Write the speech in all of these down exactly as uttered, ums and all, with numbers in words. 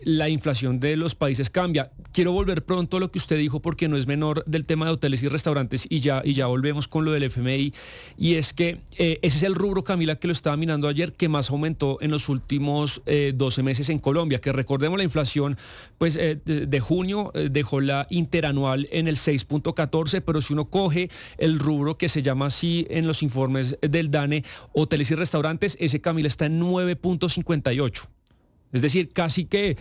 la inflación de los países cambia. Quiero volver pronto a lo que usted dijo porque no es menor del tema de hoteles y restaurantes y ya, y ya volvemos con lo del F M I y es que eh, ese es el rubro, Camila, que lo estaba mirando ayer, que más aumentó en los últimos eh, doce meses en Colombia, que recordemos la inflación pues eh, de, de junio eh, dejó la interanual en el seis punto catorce, pero si uno coge el rubro que se llama así en los informes del DANE, hoteles y restaurantes, ese, Camila, está en nueve punto cincuenta y ocho. Es decir, casi que,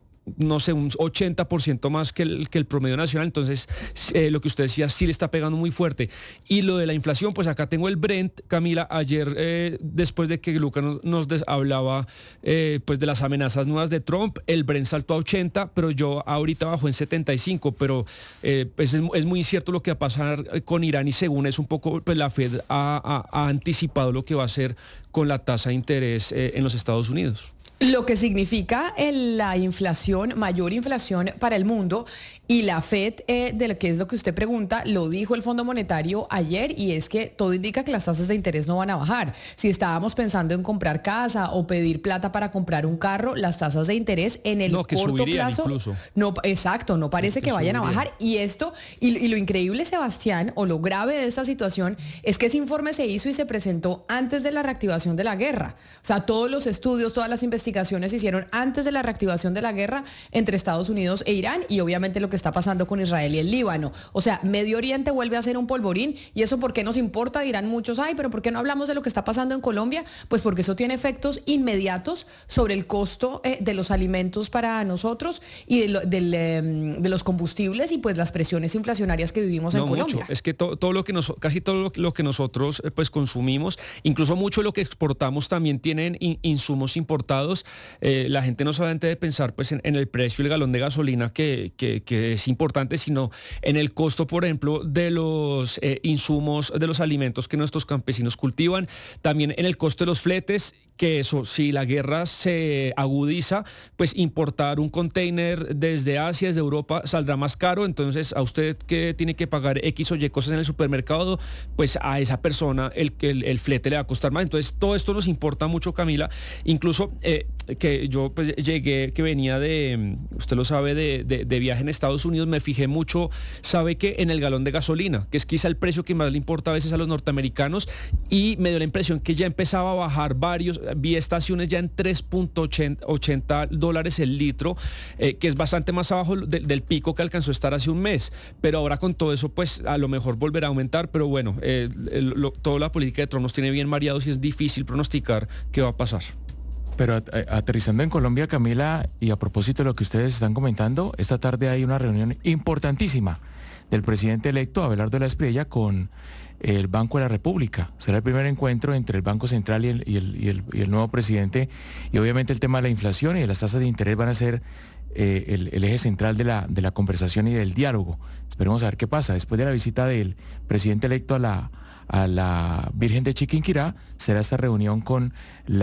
no sé, un ochenta por ciento más que el, que el promedio nacional. Entonces, eh, lo que usted decía, sí le está pegando muy fuerte. Y lo de la inflación, pues acá tengo el Brent, Camila. Ayer, eh, después de que Luca nos, nos des, hablaba eh, pues de las amenazas nuevas de Trump, el Brent saltó a ochenta, pero yo ahorita bajó en setenta y cinco. Pero eh, pues es, es muy incierto lo que va a pasar con Irán y según es un poco, pues la Fed ha, ha, ha anticipado lo que va a hacer con la tasa de interés eh, en los Estados Unidos. Lo que significa el, la inflación, mayor inflación para el mundo, y la Fed, eh, de lo que es lo que usted pregunta, lo dijo el Fondo Monetario ayer, y es que todo indica que las tasas de interés no van a bajar. Si estábamos pensando en comprar casa o pedir plata para comprar un carro, las tasas de interés en el no, que corto plazo, incluso. no, exacto, no parece que, que vayan subirían. a bajar. Y esto, y, y lo increíble, Sebastián, o lo grave de esta situación, es que ese informe se hizo y se presentó antes de la reactivación de la guerra. O sea, todos los estudios, todas las investigaciones se hicieron antes de la reactivación de la guerra entre Estados Unidos e Irán, y obviamente lo que está pasando con Israel y el Líbano. O sea, Medio Oriente vuelve a ser un polvorín, y eso ¿por qué nos importa? Dirán muchos, ay, pero ¿por qué no hablamos de lo que está pasando en Colombia? Pues porque eso tiene efectos inmediatos sobre el costo eh, de los alimentos para nosotros y de, lo, del, eh, de los combustibles y pues las presiones inflacionarias que vivimos no, en Colombia. Mucho. Es que to, todo lo que nos, casi todo lo, lo que nosotros eh, pues consumimos, incluso mucho de lo que exportamos también tienen in, insumos importados. Eh, la gente no solamente debe pensar pues, en, en el precio del galón de gasolina, que, que, que es importante, sino en el costo, por ejemplo, de los eh, insumos, de los alimentos que nuestros campesinos cultivan, también en el costo de los fletes, que eso, si la guerra se agudiza, pues importar un container desde Asia, desde Europa, saldrá más caro. Entonces, a usted que tiene que pagar X o Y cosas en el supermercado, pues a esa persona el, el, el flete le va a costar más. Entonces, todo esto nos importa mucho, Camila. Incluso eh, que yo pues llegué, que venía de, usted lo sabe, de, de, de viaje en Estados Unidos, me fijé mucho, sabe que en el galón de gasolina, que es quizá el precio que más le importa a veces a los norteamericanos, y me dio la impresión que ya empezaba a bajar varios, vi estaciones ya en tres punto ochenta dólares el litro, eh, que es bastante más abajo de, del pico que alcanzó a estar hace un mes, pero ahora con todo eso pues a lo mejor volverá a aumentar, pero bueno, eh, el, lo, toda la política de Trump nos tiene bien mareados y es difícil pronosticar qué va a pasar. Pero aterrizando en Colombia, Camila, y a propósito de lo que ustedes están comentando, esta tarde hay una reunión importantísima del presidente electo, Abelardo de la Espriella, con el Banco de la República. Será el primer encuentro entre el Banco Central y el, y el, y el, y el nuevo presidente, y obviamente el tema de la inflación y de las tasas de interés van a ser eh, el, el eje central de la, de la conversación y del diálogo. Esperemos a ver qué pasa. Después de la visita del presidente electo a la a la Virgen de Chiquinquirá, será esta reunión con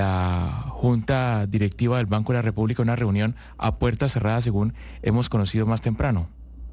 la Junta Directiva del Banco de la República, una reunión a puertas cerradas, según hemos conocido más temprano.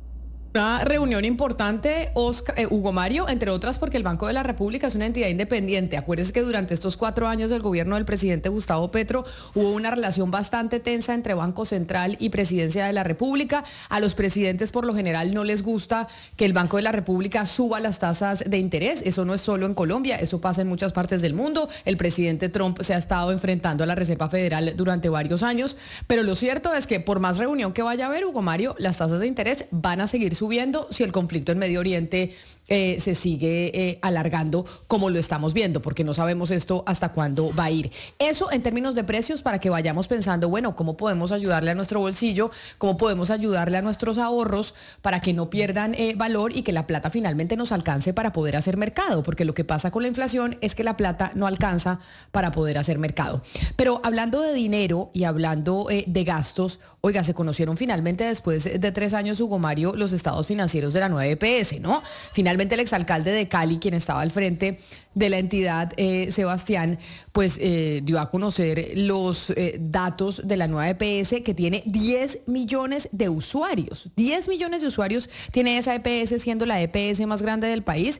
Una reunión importante, Oscar, eh, Hugo Mario, entre otras porque el Banco de la República es una entidad independiente. Acuérdense que durante estos cuatro años del gobierno del presidente Gustavo Petro hubo una relación bastante tensa entre Banco Central y Presidencia de la República. A los presidentes por lo general no les gusta que el Banco de la República suba las tasas de interés. Eso no es solo en Colombia, eso pasa en muchas partes del mundo. El presidente Trump se ha estado enfrentando a la Reserva Federal durante varios años, pero lo cierto es que por más reunión que vaya a haber, Hugo Mario, las tasas de interés van a seguir subiendo subiendo si el conflicto en Medio Oriente eh, se sigue eh, alargando como lo estamos viendo, porque no sabemos esto hasta cuándo va a ir. Eso en términos de precios, para que vayamos pensando, bueno, ¿cómo podemos ayudarle a nuestro bolsillo? ¿Cómo podemos ayudarle a nuestros ahorros para que no pierdan eh, valor y que la plata finalmente nos alcance para poder hacer mercado? Porque lo que pasa con la inflación es que la plata no alcanza para poder hacer mercado. Pero hablando de dinero y hablando eh, de gastos, oiga, se conocieron finalmente después de tres años, Hugo Mario, los estados financieros de la nueva E P S, ¿no? Finalmente el exalcalde de Cali, quien estaba al frente de la entidad, eh, Sebastián, pues eh, dio a conocer los eh, datos de la nueva E P S, que tiene diez millones de usuarios. diez millones de usuarios tiene esa E P S, siendo la E P S más grande del país.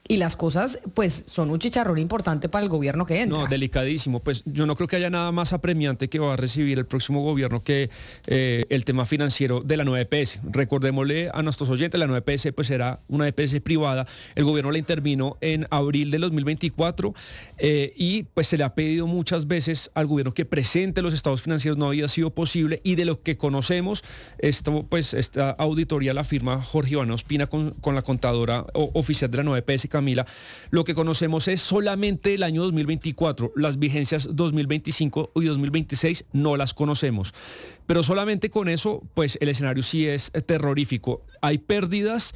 y las cosas pues son un chicharrón importante para el gobierno que entra. No, delicadísimo. Pues yo no creo que haya nada más apremiante que va a recibir el próximo gobierno que eh, el tema financiero de la nueva E P S. Recordémosle a nuestros oyentes, la nueva E P S pues era una E P S privada. El gobierno la intervino en abril del dos mil veinticuatro eh, y pues se le ha pedido muchas veces al gobierno que presente los estados financieros, no había sido posible, y de lo que conocemos, esto pues esta auditoría la firma Jorge Iván Ospina con, con la contadora o, oficial de la nueva E P S, Camila. Lo que conocemos es solamente el año dos mil veinticuatro, las vigencias dos mil veinticinco y dos mil veintiséis no las conocemos. Pero solamente con eso, pues el escenario sí es terrorífico. Hay pérdidas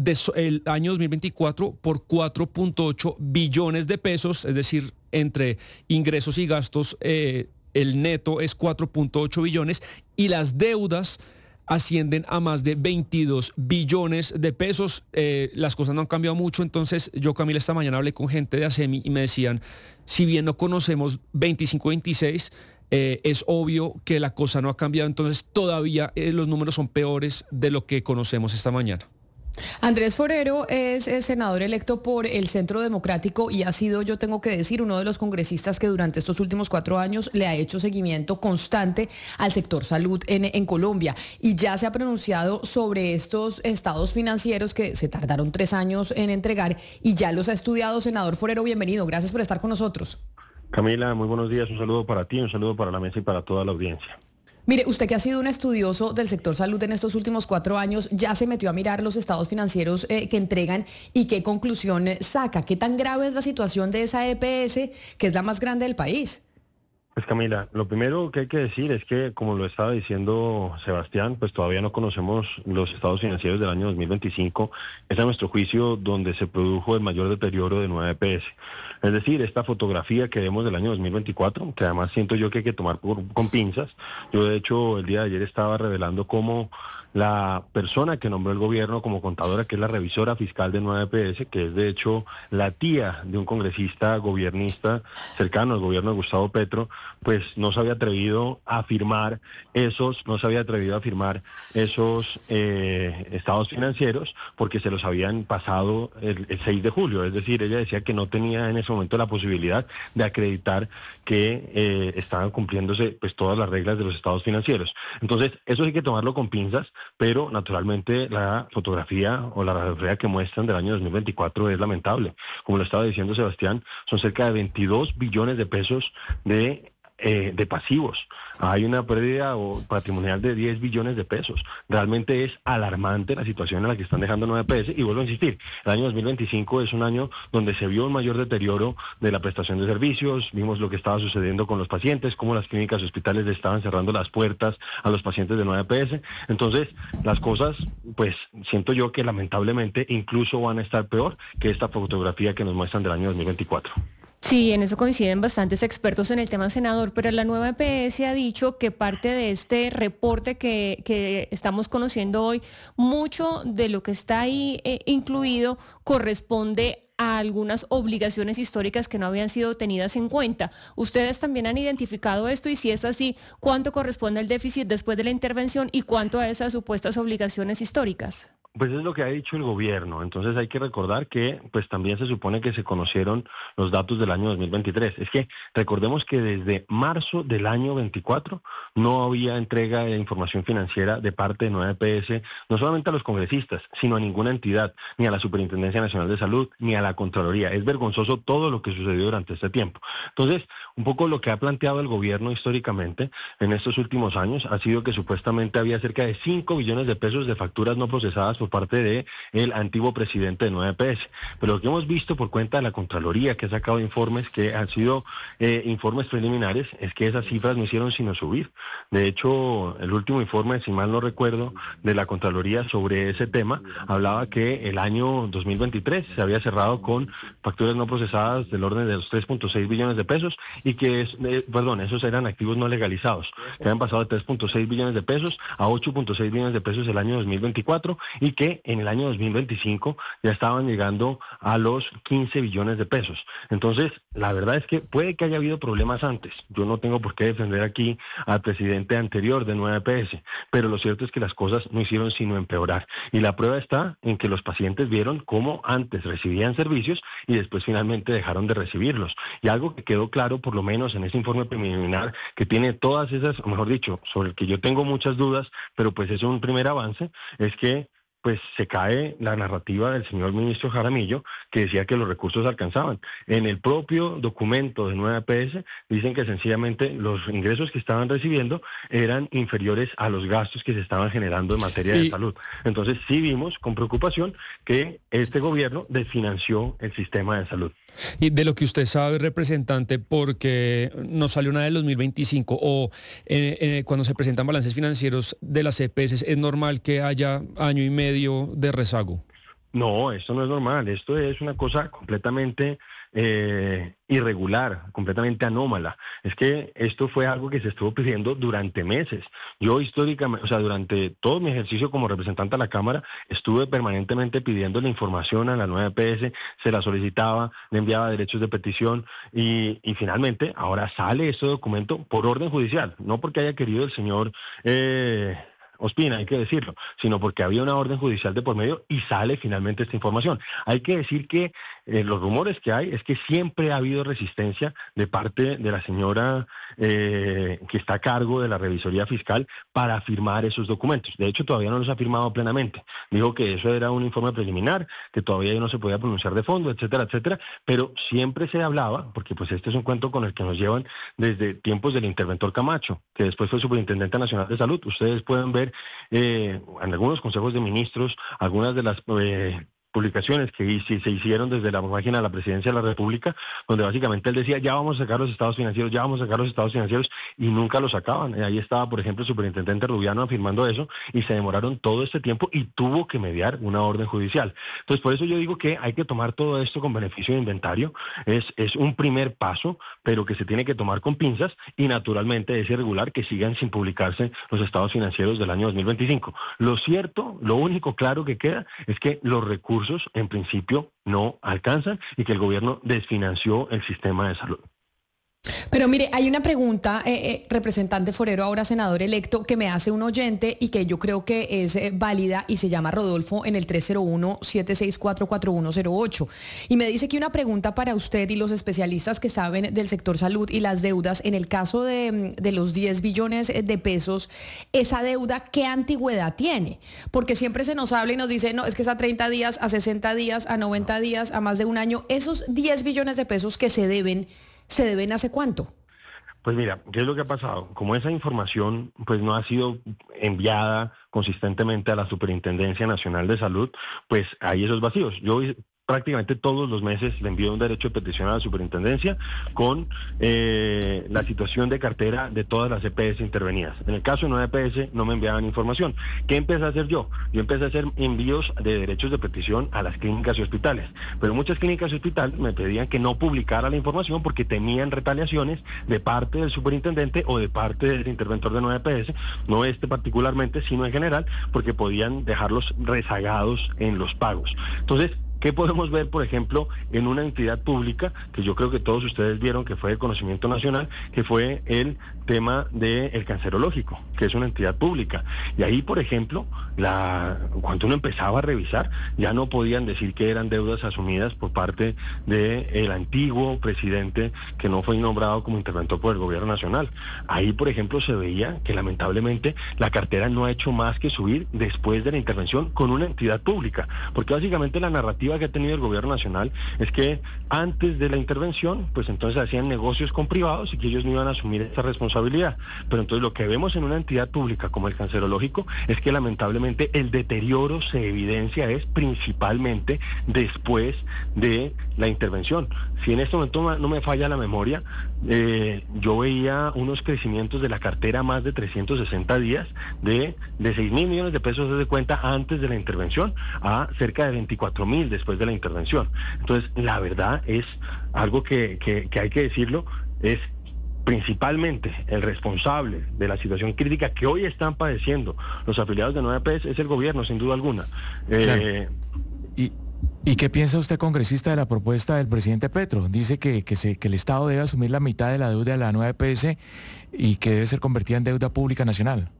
del año dos mil veinticuatro por cuatro punto ocho billones de pesos, es decir, entre ingresos y gastos, eh, el neto es cuatro punto ocho billones y las deudas ascienden a más de veintidós billones de pesos. Eh, las cosas no han cambiado mucho, entonces yo, Camila, esta mañana hablé con gente de ASEMI y me decían, si bien no conocemos veinticinco veintiséis, eh, es obvio que la cosa no ha cambiado, entonces todavía eh, los números son peores de lo que conocemos esta mañana. Andrés Forero es, es senador electo por el Centro Democrático y ha sido, yo tengo que decir, uno de los congresistas que durante estos últimos cuatro años le ha hecho seguimiento constante al sector salud en, en Colombia, y ya se ha pronunciado sobre estos estados financieros que se tardaron tres años en entregar y ya los ha estudiado. Senador Forero, bienvenido, gracias por estar con nosotros. Camila, muy buenos días, un saludo para ti, un saludo para la mesa y para toda la audiencia. Mire, usted que ha sido un estudioso del sector salud en estos últimos cuatro años, ya se metió a mirar los estados financieros eh, que entregan y qué conclusión saca. ¿Qué tan grave es la situación de esa E P S, que es la más grande del país? Pues Camila, lo primero que hay que decir es que, como lo estaba diciendo Sebastián, pues todavía no conocemos los estados financieros del año dos mil veinticinco. Es a nuestro juicio donde se produjo el mayor deterioro de nueva E P S. Es decir, esta fotografía que vemos del año dos mil veinticuatro, que además siento yo que hay que tomar por, con pinzas. Yo de hecho el día de ayer estaba revelando cómo la persona que nombró el gobierno como contadora, que es la revisora fiscal de nueva E P S, que es de hecho la tía de un congresista gobiernista cercano al gobierno de Gustavo Petro, pues no se había atrevido a firmar esos, no se había atrevido a firmar esos eh, estados financieros porque se los habían pasado el, el seis de julio. Es decir, ella decía que no tenía en ese momento la posibilidad de acreditar que eh, estaban cumpliéndose pues todas las reglas de los estados financieros. Entonces, eso hay que tomarlo con pinzas, pero naturalmente la fotografía o la radiografía que muestran del año dos mil veinticuatro es lamentable. Como lo estaba diciendo Sebastián, son cerca de veintidós billones de pesos de Eh, de pasivos. Hay una pérdida o patrimonial de diez billones de pesos. Realmente es alarmante la situación en la que están dejando nueva E P S, y vuelvo a insistir, el año dos mil veinticinco es un año donde se vio un mayor deterioro de la prestación de servicios. Vimos lo que estaba sucediendo con los pacientes, cómo las clínicas y hospitales le estaban cerrando las puertas a los pacientes de nueva E P S. Entonces, las cosas, pues siento yo que lamentablemente incluso van a estar peor que esta fotografía que nos muestran del año dos mil veinticuatro. Sí, en eso coinciden bastantes expertos en el tema, senador, pero la nueva E P S ha dicho que parte de este reporte que, que estamos conociendo hoy, mucho de lo que está ahí eh, incluido corresponde a algunas obligaciones históricas que no habían sido tenidas en cuenta. ¿Ustedes también han identificado esto? Y si es así, ¿cuánto corresponde al déficit después de la intervención y cuánto a esas supuestas obligaciones históricas? Pues es lo que ha dicho el gobierno. Entonces hay que recordar que pues también se supone que se conocieron los datos del año dos mil veintitrés. Es que recordemos que desde marzo del año veinticuatro no había entrega de información financiera de parte de nueva E P S, no solamente a los congresistas, sino a ninguna entidad, ni a la Superintendencia Nacional de Salud, ni a la Contraloría. Es vergonzoso todo lo que sucedió durante este tiempo. Entonces, un poco lo que ha planteado el gobierno históricamente en estos últimos años ha sido que supuestamente había cerca de cinco billones de pesos de facturas no procesadas por parte de el antiguo presidente de nueva E P S. Pero lo que hemos visto por cuenta de la Contraloría, que ha sacado informes que han sido eh, informes preliminares, es que esas cifras no hicieron sino subir. De hecho, el último informe, si mal no recuerdo, de la Contraloría sobre ese tema, hablaba que el año dos mil veintitrés se había cerrado con facturas no procesadas del orden de los tres punto seis billones de pesos y que, es, eh, perdón, esos eran activos no legalizados, que habían pasado de tres punto seis billones de pesos a ocho punto seis billones de pesos el año dos mil veinticuatro y y que en el año dos mil veinticinco ya estaban llegando a los quince billones de pesos. Entonces, la verdad es que puede que haya habido problemas antes. Yo no tengo por qué defender aquí al presidente anterior de nueve E P S, pero lo cierto es que las cosas no hicieron sino empeorar. Y la prueba está en que los pacientes vieron cómo antes recibían servicios y después finalmente dejaron de recibirlos. Y algo que quedó claro, por lo menos en ese informe preliminar, que tiene todas esas, o mejor dicho, sobre el que yo tengo muchas dudas, pero pues es un primer avance, es que pues se cae la narrativa del señor ministro Jaramillo, que decía que los recursos alcanzaban. En el propio documento de nueve E P S dicen que sencillamente los ingresos que estaban recibiendo eran inferiores a los gastos que se estaban generando en materia de y... salud. Entonces sí vimos con preocupación que este gobierno desfinanció el sistema de salud. Y de lo que usted sabe, representante, porque nos salió una del dos mil veinticinco o eh, eh, cuando se presentan balances financieros de las E P S, ¿es normal que haya año y medio de rezago? No, esto no es normal, esto es una cosa completamente eh, irregular, completamente anómala. Es que esto fue algo que se estuvo pidiendo durante meses. Yo históricamente, o sea, durante todo mi ejercicio como representante a la Cámara, estuve permanentemente pidiendo la información a la nueve E P S, se la solicitaba, le enviaba derechos de petición y, y finalmente ahora sale este documento por orden judicial, no porque haya querido el señor... Eh, Ospina, hay que decirlo, sino porque había una orden judicial de por medio y sale finalmente esta información. Hay que decir que eh, los rumores que hay es que siempre ha habido resistencia de parte de la señora eh, que está a cargo de la revisoría fiscal para firmar esos documentos. De hecho, todavía no los ha firmado plenamente. Dijo que eso era un informe preliminar, que todavía no se podía pronunciar de fondo, etcétera, etcétera, pero siempre se hablaba, porque pues este es un cuento con el que nos llevan desde tiempos del interventor Camacho, que después fue superintendente nacional de salud. Ustedes pueden ver Eh, en algunos consejos de ministros, algunas de las eh, publicaciones que se hicieron desde la página de la Presidencia de la República, donde básicamente él decía, ya vamos a sacar los estados financieros, ya vamos a sacar los estados financieros, y nunca los sacaban. Y ahí estaba, por ejemplo, el superintendente Rubiano afirmando eso, y se demoraron todo este tiempo y tuvo que mediar una orden judicial. Entonces, por eso yo digo que hay que tomar todo esto con beneficio de inventario. Es, es un primer paso, pero que se tiene que tomar con pinzas, y naturalmente es irregular que sigan sin publicarse los estados financieros del año dos mil veinticinco. Lo cierto, lo único claro que queda es que los recursos en principio no alcanzan y que el gobierno desfinanció el sistema de salud. Pero mire, hay una pregunta, eh, eh, representante Forero, ahora senador electo, que me hace un oyente y que yo creo que es eh, válida, y se llama Rodolfo en el tres cero uno, siete seis cuatro, cuatro uno cero ocho. Y me dice que una pregunta para usted y los especialistas que saben del sector salud y las deudas. En el caso de, de los diez billones de pesos, ¿esa deuda qué antigüedad tiene? Porque siempre se nos habla y nos dice, no, es que es a treinta días, a sesenta días, a noventa días, a más de un año. Esos diez billones de pesos que se deben, ¿se deben hace cuánto? Pues mira, ¿qué es lo que ha pasado? Como esa información pues no ha sido enviada consistentemente a la Superintendencia Nacional de Salud, pues hay esos vacíos. Yo prácticamente todos los meses le envío un derecho de petición a la superintendencia con eh, la situación de cartera de todas las E P S intervenidas. En el caso de nueve E P S no me enviaban información. ¿Qué empecé a hacer yo? Yo empecé a hacer envíos de derechos de petición a las clínicas y hospitales, pero muchas clínicas y hospitales me pedían que no publicara la información porque temían retaliaciones de parte del superintendente o de parte del interventor de nueve E P S, no este particularmente, sino en general, porque podían dejarlos rezagados en los pagos. Entonces, ¿qué podemos ver, por ejemplo, en una entidad pública que yo creo que todos ustedes vieron que fue de conocimiento nacional, que fue el tema del cancerológico, que es una entidad pública? Y ahí, por ejemplo, la, cuando uno empezaba a revisar, ya no podían decir que eran deudas asumidas por parte del antiguo presidente que no fue nombrado como interventor por el gobierno nacional. Ahí, por ejemplo, se veía que lamentablemente la cartera no ha hecho más que subir después de la intervención con una entidad pública, porque básicamente la narrativa que ha tenido el gobierno nacional es que antes de la intervención, pues entonces hacían negocios con privados y que ellos no iban a asumir esta responsabilidad. Pero entonces lo que vemos en una entidad pública como el cancerológico es que lamentablemente el deterioro se evidencia es principalmente después de la intervención. Si en este momento no me falla la memoria, eh, yo veía unos crecimientos de la cartera más de trescientos sesenta días de, de seis mil millones de pesos de cuenta antes de la intervención a cerca de veinticuatro mil después de la intervención. Entonces, la verdad es algo que, que, que hay que decirlo, es principalmente el responsable de la situación crítica que hoy están padeciendo los afiliados de nueve E P S es el gobierno, sin duda alguna. Claro. Eh, ¿Y, ¿Y qué piensa usted, congresista, de la propuesta del presidente Petro? Dice que, que, se, que el Estado debe asumir la mitad de la deuda de la nueve E P S y que debe ser convertida en deuda pública nacional.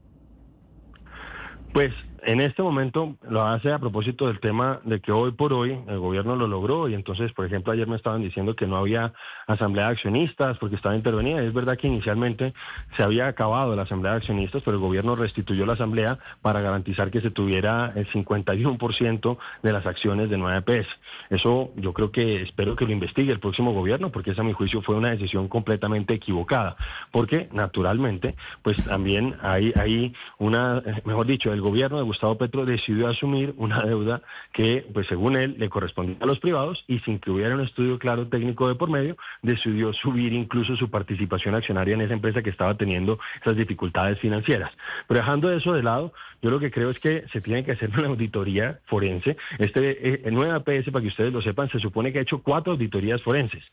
Pues en este momento lo hace a propósito del tema de que hoy por hoy el gobierno lo logró y entonces, por ejemplo, ayer me estaban diciendo que no había asamblea de accionistas porque estaba intervenida. Es verdad que inicialmente se había acabado la asamblea de accionistas, pero el gobierno restituyó la asamblea para garantizar que se tuviera el cincuenta y uno por ciento de las acciones de nueve E P S. Eso yo creo que espero que lo investigue el próximo gobierno, porque esa a mi juicio fue una decisión completamente equivocada, porque naturalmente pues también hay, hay una, mejor dicho, el gobierno de Gustavo Petro decidió asumir una deuda que, pues según él, le correspondía a los privados y sin que hubiera un estudio claro técnico de por medio, decidió subir incluso su participación accionaria en esa empresa que estaba teniendo esas dificultades financieras. Pero dejando eso de lado, yo lo que creo es que se tiene que hacer una auditoría forense. Este, el nueve E P S, para que ustedes lo sepan, se supone que ha hecho cuatro auditorías forenses.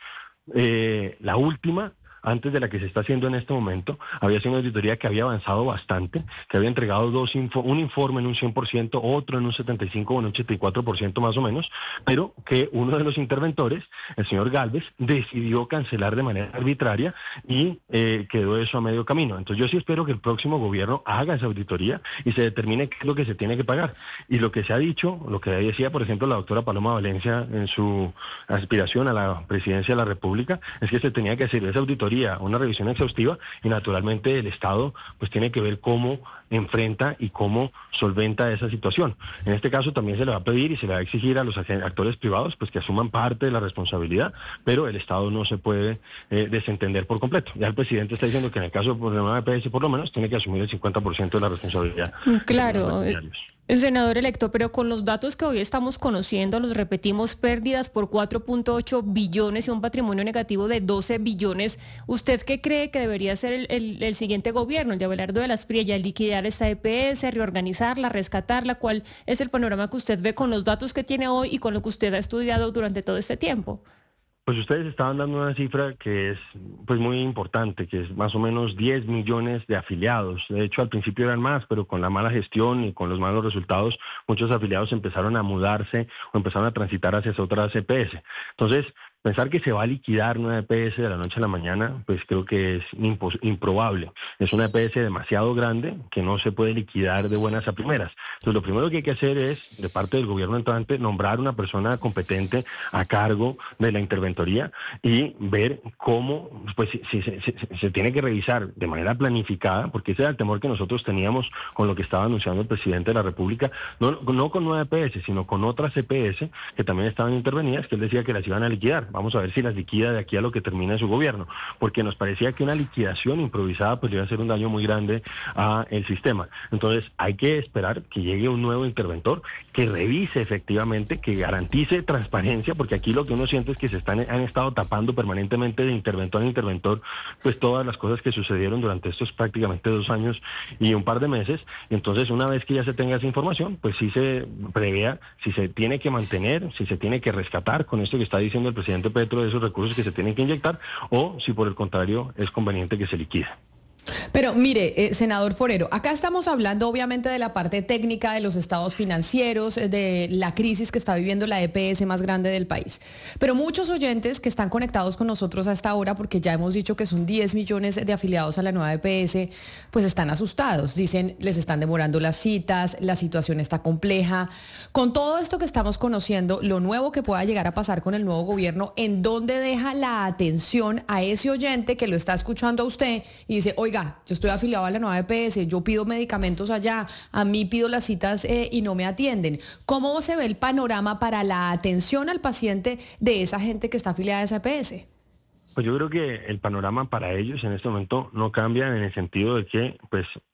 Eh, la última, antes de la que se está haciendo en este momento, había sido una auditoría que había avanzado bastante, que había entregado dos info, un informe en un cien por ciento, otro en un setenta y cinco por ciento o en un ochenta y cuatro por ciento más o menos, pero que uno de los interventores, el señor Gálvez, decidió cancelar de manera arbitraria y eh, quedó eso a medio camino. Entonces yo sí espero que el próximo gobierno haga esa auditoría y se determine qué es lo que se tiene que pagar. Y lo que se ha dicho, lo que decía por ejemplo la doctora Paloma Valencia en su aspiración a la presidencia de la República, es que se tenía que hacer esa auditoría, una revisión exhaustiva y naturalmente el Estado pues tiene que ver cómo enfrenta y cómo solventa esa situación. En este caso también se le va a pedir y se le va a exigir a los actores privados pues que asuman parte de la responsabilidad, pero el Estado no se puede eh, desentender por completo. Ya el presidente está diciendo que en el caso de la nueve E P S por lo menos tiene que asumir el cincuenta por ciento de la responsabilidad. Claro. Senador electo, pero con los datos que hoy estamos conociendo, los repetimos, pérdidas por cuatro punto ocho billones y un patrimonio negativo de doce billones, ¿usted qué cree que debería ser el, el, el siguiente gobierno, el de Abelardo de la Espriella, liquidar esta E P S, reorganizarla, rescatarla? ¿Cuál es el panorama que usted ve con los datos que tiene hoy y con lo que usted ha estudiado durante todo este tiempo? Pues ustedes estaban dando una cifra que es pues muy importante, que es más o menos diez millones de afiliados. De hecho, al principio eran más, pero con la mala gestión y con los malos resultados, muchos afiliados empezaron a mudarse o empezaron a transitar hacia otras E P S. Entonces, pensar que se va a liquidar una E P S de la noche a la mañana, pues creo que es improbable. Es una E P S demasiado grande que no se puede liquidar de buenas a primeras. Entonces, lo primero que hay que hacer es, de parte del gobierno entrante, nombrar una persona competente a cargo de la interventoría y ver cómo, pues, si, si, si, si, se tiene que revisar de manera planificada, porque ese era el temor que nosotros teníamos con lo que estaba anunciando el presidente de la República, no, no con nueve E P S, sino con otras E P S que también estaban intervenidas, que él decía que las iban a liquidar. Vamos a ver si las liquida de aquí a lo que termine su gobierno, porque nos parecía que una liquidación improvisada pues iba a hacer un daño muy grande al sistema. Entonces hay que esperar que llegue un nuevo interventor que revise efectivamente, que garantice transparencia, porque aquí lo que uno siente es que se están han estado tapando permanentemente de interventor en interventor pues todas las cosas que sucedieron durante estos prácticamente dos años y un par de meses. Y entonces una vez que ya se tenga esa información, pues sí se prevea si se tiene que mantener, si se tiene que rescatar con esto que está diciendo el presidente Petro, de esos recursos que se tienen que inyectar, o si por el contrario es conveniente que se liquide. Pero mire, eh, senador Forero, acá estamos hablando obviamente de la parte técnica de los estados financieros, de la crisis que está viviendo la E P S más grande del país. Pero muchos oyentes que están conectados con nosotros a esta hora, porque ya hemos dicho que son diez millones de afiliados a la nueva E P S, pues están asustados. Dicen, les están demorando las citas, la situación está compleja. Con todo esto que estamos conociendo, lo nuevo que pueda llegar a pasar con el nuevo gobierno, ¿en dónde deja la atención a ese oyente que lo está escuchando a usted y dice, oiga, yo estoy afiliado a la nueva E P S, yo pido medicamentos allá, a mí pido las citas eh, y no me atienden? ¿Cómo se ve el panorama para la atención al paciente de esa gente que está afiliada a esa E P S? Pues yo creo que el panorama para ellos en este momento no cambia en el sentido de que pues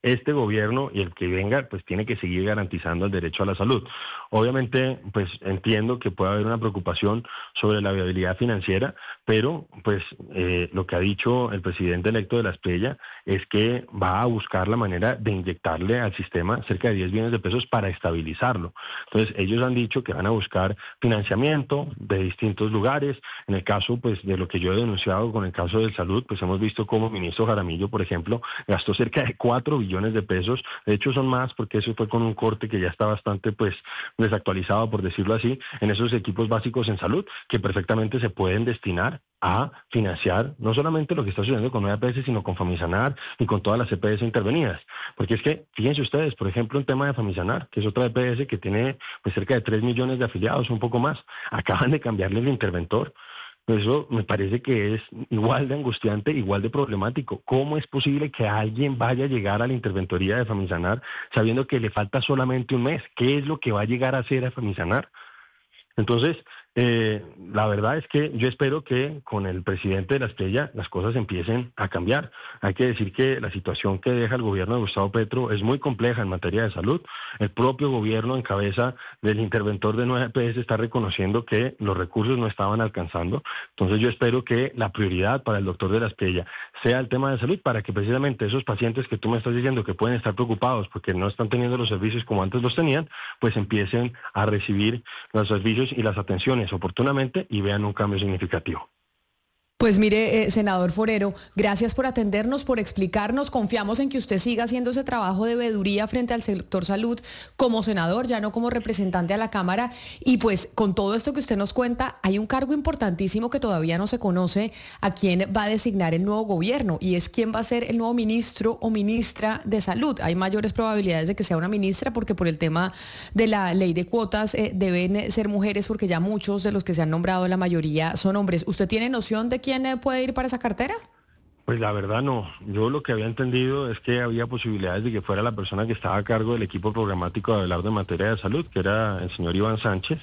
este gobierno y el que venga, pues tiene que seguir garantizando el derecho a la salud. Obviamente, pues entiendo que puede haber una preocupación sobre la viabilidad financiera, pero pues eh, lo que ha dicho el presidente electo de La Espriella es que va a buscar la manera de inyectarle al sistema cerca de diez billones de pesos para estabilizarlo. Entonces, ellos han dicho que van a buscar financiamiento de distintos lugares. En el caso, pues, de lo que yo he denunciado con el caso de salud, pues hemos visto cómo el ministro Jaramillo, por ejemplo, gastó cerca de cuatro billones de pesos. De hecho, son más porque eso fue con un corte que ya está bastante, pues, desactualizado, por decirlo así, en esos equipos básicos en salud que perfectamente se pueden destinar a financiar no solamente lo que está sucediendo con nueve E P S, sino con Famisanar y con todas las E P S intervenidas. Porque es que, fíjense ustedes, por ejemplo, el tema de Famisanar, que es otra E P S que tiene pues cerca de tres millones de afiliados, un poco más, acaban de cambiarle el interventor. Eso me parece que es igual de angustiante, igual de problemático. ¿Cómo es posible que alguien vaya a llegar a la interventoría de Famisanar sabiendo que le falta solamente un mes? ¿Qué es lo que va a llegar a hacer a Famisanar? Entonces, eh, la verdad es que yo espero que con el presidente de La Espriella las cosas empiecen a cambiar. Hay que decir que la situación que deja el gobierno de Gustavo Petro es muy compleja en materia de salud. El propio gobierno en cabeza del interventor de nueve E P S está reconociendo que los recursos no estaban alcanzando. Entonces yo espero que la prioridad para el doctor de La Espriella sea el tema de salud, para que precisamente esos pacientes que tú me estás diciendo que pueden estar preocupados porque no están teniendo los servicios como antes los tenían, pues empiecen a recibir los servicios y las atenciones oportunamente y vean un cambio significativo. Pues mire, eh, senador Forero, gracias por atendernos, por explicarnos. Confiamos en que usted siga haciendo ese trabajo de veeduría frente al sector salud como senador, ya no como representante a la Cámara. Y pues con todo esto que usted nos cuenta, hay un cargo importantísimo que todavía no se conoce a quién va a designar el nuevo gobierno, y es quién va a ser el nuevo ministro o ministra de salud. Hay mayores probabilidades de que sea una ministra porque por el tema de la ley de cuotas eh, deben ser mujeres, porque ya muchos de los que se han nombrado, la mayoría son hombres. ¿Usted tiene noción de quién puede ir para esa cartera? Pues la verdad no. Yo lo que había entendido es que había posibilidades de que fuera la persona que estaba a cargo del equipo programático de Abelardo en materia de salud, que era el señor Iván Sánchez.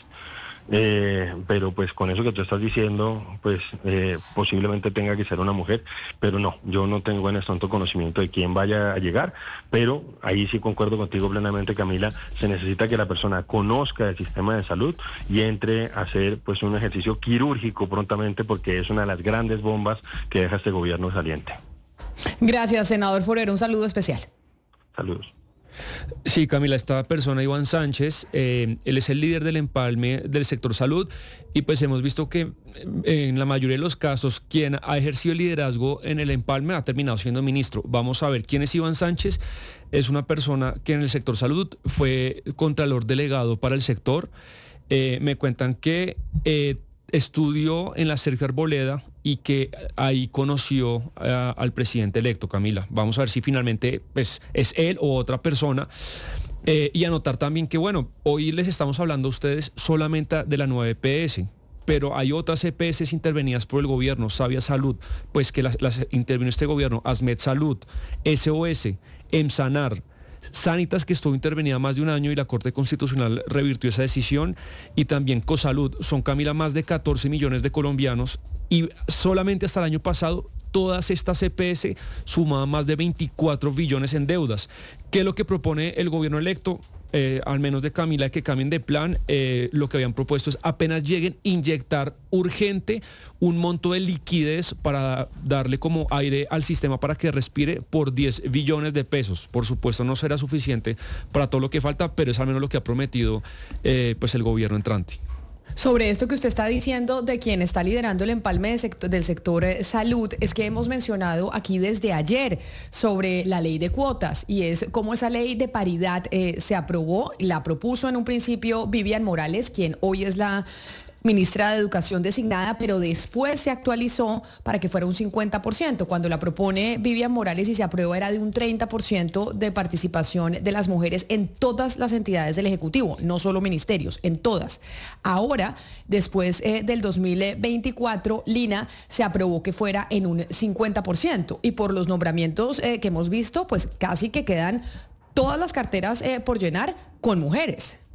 Eh, pero pues con eso que tú estás diciendo, pues eh, posiblemente tenga que ser una mujer, pero no, yo no tengo en este tanto conocimiento de quién vaya a llegar, pero ahí sí concuerdo contigo plenamente, Camila. Se necesita que la persona conozca el sistema de salud y entre a hacer pues un ejercicio quirúrgico prontamente, porque es una de las grandes bombas que deja este gobierno saliente. Gracias, senador Forero, un saludo especial. Saludos. Sí, Camila, esta persona, Iván Sánchez, eh, él es el líder del empalme del sector salud, y pues hemos visto que eh, en la mayoría de los casos quien ha ejercido el liderazgo en el empalme ha terminado siendo ministro. Vamos a ver quién es Iván Sánchez. Es una persona que en el sector salud fue contralor delegado para el sector. Eh, me cuentan que eh, estudió en la Sergio Arboleda y que ahí conoció uh, al presidente electo, Camila. Vamos a ver si finalmente pues, es él o otra persona. Eh, y anotar también que, bueno, hoy les estamos hablando a ustedes solamente de la nueve E P S, pero hay otras E P S intervenidas por el gobierno, Sabia Salud, pues que las, las intervino este gobierno, Asmed Salud, S O S, Emsanar, Sanitas, que estuvo intervenida más de un año y la Corte Constitucional revirtió esa decisión, y también Cosalud. Son, Camila, más de catorce millones de colombianos, y solamente hasta el año pasado todas estas E P S sumaban más de veinticuatro billones en deudas. ¿Qué es lo que propone el gobierno electo? Eh, al menos de Camila, que cambien de plan. Eh, lo que habían propuesto es apenas lleguen, inyectar urgente un monto de liquidez para darle como aire al sistema para que respire por diez billones de pesos. Por supuesto no será suficiente para todo lo que falta, pero es al menos lo que ha prometido eh, pues el gobierno entrante. Sobre esto que usted está diciendo de quien está liderando el empalme de sector, del sector eh, salud, es que hemos mencionado aquí desde ayer sobre la ley de cuotas, y es cómo esa ley de paridad eh, se aprobó, la propuso en un principio Vivian Morales, quien hoy es la ministra de Educación designada, pero después se actualizó para que fuera un cincuenta por ciento. Cuando la propone Vivian Morales y se aprueba era de un treinta por ciento de participación de las mujeres en todas las entidades del Ejecutivo, no solo ministerios, en todas. Ahora, después eh, del dos mil veinticuatro, Lina, se aprobó que fuera en un cincuenta por ciento, y por los nombramientos eh, que hemos visto, pues casi que quedan todas las carteras eh, por llenar con mujeres.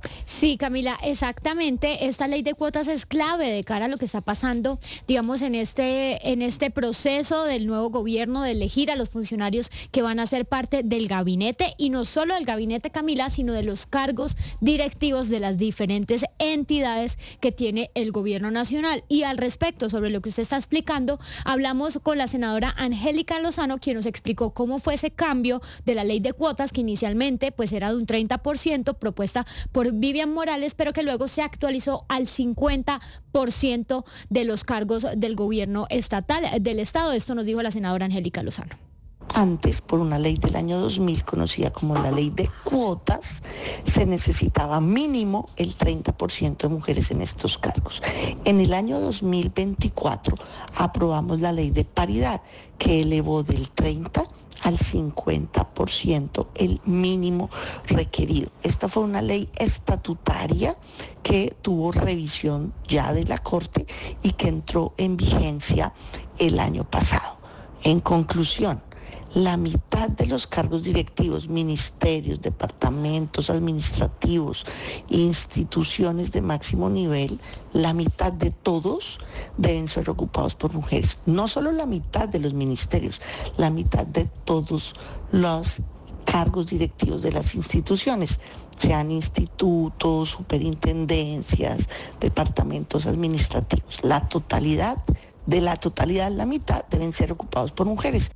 Sí, Camila, exactamente. Esta ley de cuotas es clave de cara a lo que está pasando, digamos, en este, en este proceso del nuevo gobierno de elegir a los funcionarios que van a ser parte del gabinete, y no solo del gabinete, Camila, sino de los cargos directivos de las diferentes entidades que tiene el gobierno nacional. Y al respecto, sobre lo que usted está explicando, hablamos con la senadora Angélica Lozano, quien nos explicó cómo fue ese cambio de la ley de cuotas, que inicialmente pues era de un treinta por ciento propuesta por Vivian Morales, pero que luego se actualizó al cincuenta por ciento de los cargos del gobierno estatal, del Estado. Esto nos dijo la senadora Angélica Lozano. Antes, por una ley del año dos mil, conocida como la ley de cuotas, se necesitaba mínimo el treinta por ciento de mujeres en estos cargos. En el año dos mil veinticuatro aprobamos la ley de paridad, que elevó del treinta al cincuenta por ciento el mínimo requerido. Esta fue una ley estatutaria que tuvo revisión ya de la Corte y que entró en vigencia el año pasado. En conclusión, la mitad de los cargos directivos, ministerios, departamentos administrativos, instituciones de máximo nivel, la mitad de todos deben ser ocupados por mujeres. No solo la mitad de los ministerios, la mitad de todos los cargos directivos de las instituciones, sean institutos, superintendencias, departamentos administrativos. La totalidad, de la totalidad, la mitad deben ser ocupados por mujeres.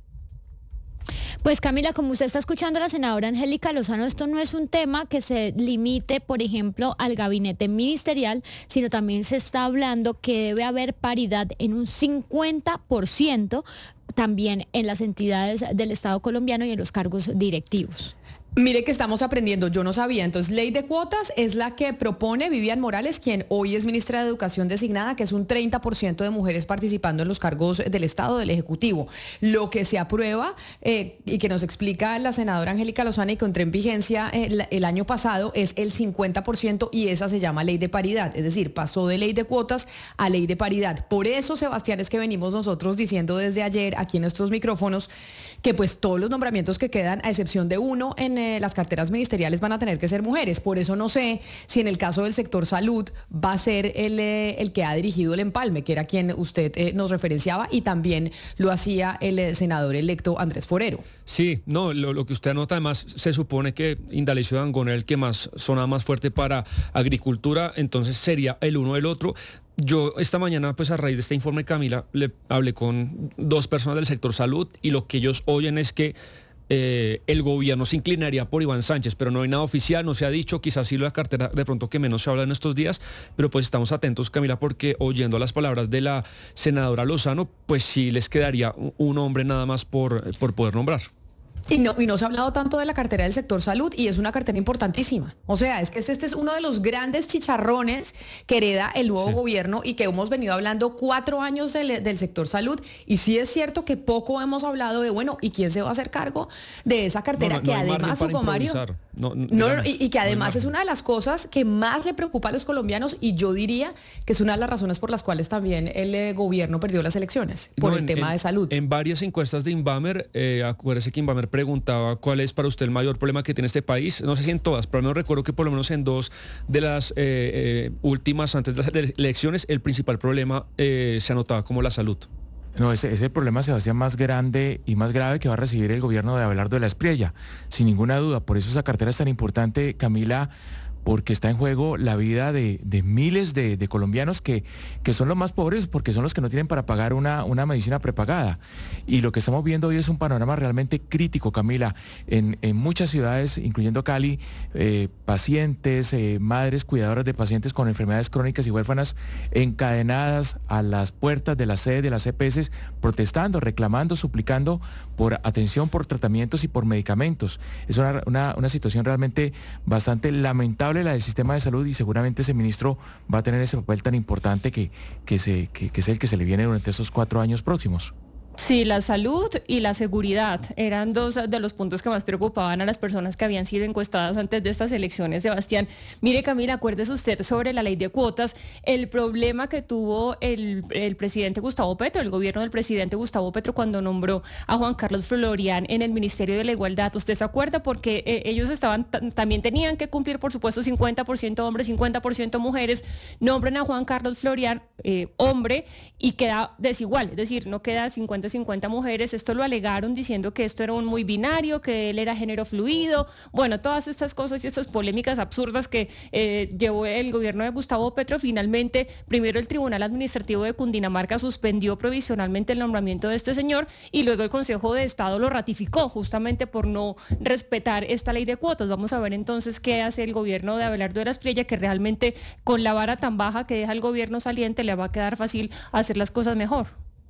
Pues Camila, como usted está escuchando a la senadora Angélica Lozano, esto no es un tema que se limite, por ejemplo, al gabinete ministerial, sino también se está hablando que debe haber paridad en un cincuenta por ciento también en las entidades del Estado colombiano y en los cargos directivos. Mire que estamos aprendiendo, yo no sabía. Entonces, ley de cuotas es la que propone Vivian Morales, quien hoy es ministra de Educación designada, que es un treinta por ciento de mujeres participando en los cargos del Estado, del Ejecutivo. Lo que se aprueba eh, y que nos explica la senadora Angélica Lozano y que entró en vigencia el, el año pasado es el cincuenta por ciento, y esa se llama ley de paridad. Es decir, pasó de ley de cuotas a ley de paridad. Por eso, Sebastián, es que venimos nosotros diciendo desde ayer aquí en nuestros micrófonos que pues todos los nombramientos que quedan, a excepción de uno en eh, las carteras ministeriales, van a tener que ser mujeres. Por eso no sé si en el caso del sector salud va a ser el, eh, el que ha dirigido el empalme, que era quien usted eh, nos referenciaba, y también lo hacía el eh, senador electo Andrés Forero. Sí, no, lo, lo que usted anota, además se supone que Indalecio Dangond era el que más sonaba más fuerte para agricultura, entonces sería el uno el otro. Yo esta mañana, pues a raíz de este informe, Camila, le hablé con dos personas del sector salud y lo que ellos oyen es que eh, el gobierno se inclinaría por Iván Sánchez, pero no hay nada oficial, no se ha dicho, quizás sí lo de la cartera de pronto que menos se habla en estos días, pero pues estamos atentos, Camila, porque oyendo las palabras de la senadora Lozano, pues sí les quedaría un hombre nada más por, por poder nombrar. Y no, y no se ha hablado tanto de la cartera del sector salud, y es una cartera importantísima. O sea, es que este, este es uno de los grandes chicharrones que hereda el nuevo sí. gobierno, y que hemos venido hablando cuatro años del, del sector salud. Y sí es cierto que poco hemos hablado de, bueno, ¿y quién se va a hacer cargo de esa cartera? No, no, que no además, Hugo Mario, no, no, no, no, y, y que además no es una de las cosas que más le preocupa a los colombianos, y yo diría que es una de las razones por las cuales también el eh, gobierno perdió las elecciones, por no, el en, tema en, de salud. En varias encuestas de Inbamer, eh, acuérdese que Inbamer preguntaba cuál es para usted el mayor problema que tiene este país. No sé si en todas, pero no recuerdo que por lo menos en dos de las eh, eh, últimas antes de las elecciones, el principal problema eh, se anotaba como la salud. No, ese es el problema, Sebastián, más grande y más grave que va a recibir el gobierno de Abelardo de la Espriella, sin ninguna duda. Por eso esa cartera es tan importante, Camila, porque está en juego la vida de, de miles de, de colombianos que, que son los más pobres, porque son los que no tienen para pagar una, una medicina prepagada. Y lo que estamos viendo hoy es un panorama realmente crítico, Camila. En, en muchas ciudades, incluyendo Cali, eh, pacientes, eh, madres cuidadoras de pacientes con enfermedades crónicas y huérfanas encadenadas a las puertas de la sede de las E P S, protestando, reclamando, suplicando por atención, por tratamientos y por medicamentos. Es una, una, una situación realmente bastante lamentable, la del sistema de salud, y seguramente ese ministro va a tener ese papel tan importante que, que, se, que, que es el que se le viene durante estos cuatro años próximos. Sí, la salud y la seguridad eran dos de los puntos que más preocupaban a las personas que habían sido encuestadas antes de estas elecciones, Sebastián. Mire, Camila, acuérdese usted sobre la ley de cuotas, el problema que tuvo el, el presidente Gustavo Petro, el gobierno del presidente Gustavo Petro cuando nombró a Juan Carlos Florian en el Ministerio de la Igualdad. ¿Usted se acuerda? Porque eh, ellos estaban también tenían que cumplir, por supuesto, cincuenta por ciento hombres, cincuenta por ciento mujeres. Nombran a Juan Carlos Florian, eh, hombre, y queda desigual, es decir, no queda cincuenta cincuenta mujeres. Esto lo alegaron diciendo que esto era un muy binario, que él era género fluido. Bueno, todas estas cosas y estas polémicas absurdas que eh, llevó el gobierno de Gustavo Petro. Finalmente, primero el Tribunal Administrativo de Cundinamarca suspendió provisionalmente el nombramiento de este señor y luego el Consejo de Estado lo ratificó justamente por no respetar esta ley de cuotas. Vamos a ver entonces qué hace el gobierno de Abelardo de la Espriella, que realmente con la vara tan baja que deja el gobierno saliente le va a quedar fácil hacer las cosas mejor.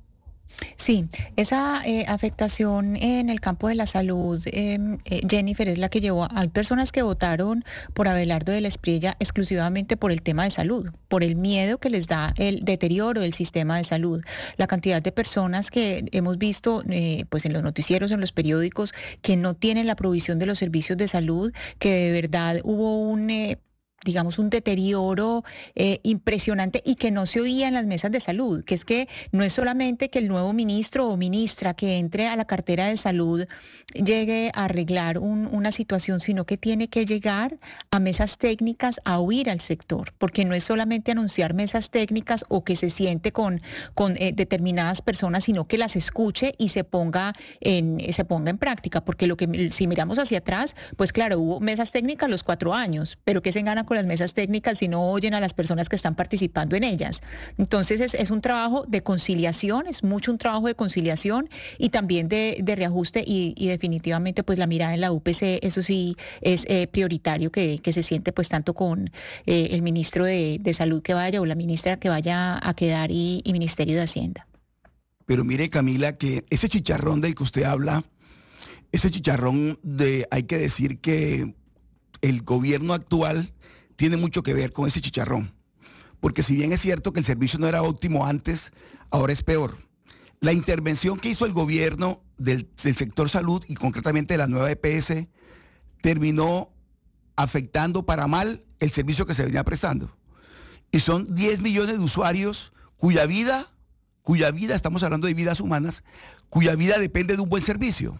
Sí, esa eh, afectación en el campo de la salud, eh, eh, Jennifer, es la que llevó. Hay personas que votaron por Abelardo de la Espriella exclusivamente por el tema de salud, por el miedo que les da el deterioro del sistema de salud. La cantidad de personas que hemos visto eh, pues en los noticieros, en los periódicos, que no tienen la provisión de los servicios de salud, que de verdad hubo un... Eh, digamos, un deterioro eh, impresionante y que no se oía en las mesas de salud, que es que no es solamente que el nuevo ministro o ministra que entre a la cartera de salud llegue a arreglar un, una situación, sino que tiene que llegar a mesas técnicas a oír al sector, porque no es solamente anunciar mesas técnicas o que se siente con, con eh, determinadas personas, sino que las escuche y se ponga, en, se ponga en práctica, porque lo que si miramos hacia atrás, pues claro, hubo mesas técnicas los cuatro años, pero ¿qué se gana con las mesas técnicas si no oyen a las personas que están participando en ellas? Entonces es, es un trabajo de conciliación, es mucho un trabajo de conciliación y también de, de reajuste y, y definitivamente pues la mirada en la U P C, eso sí es eh, prioritario que, que se siente pues tanto con eh, el ministro de, de Salud que vaya o la ministra que vaya a quedar y, y Ministerio de Hacienda. Pero mire, Camila, que ese chicharrón del que usted habla, ese chicharrón de, hay que decir que el gobierno actual tiene mucho que ver con ese chicharrón. Porque si bien es cierto que el servicio no era óptimo antes, ahora es peor. La intervención que hizo el gobierno del, del sector salud y concretamente de la nueva E P S terminó afectando para mal el servicio que se venía prestando. Y son diez millones de usuarios cuya vida, cuya vida, estamos hablando de vidas humanas, cuya vida depende de un buen servicio.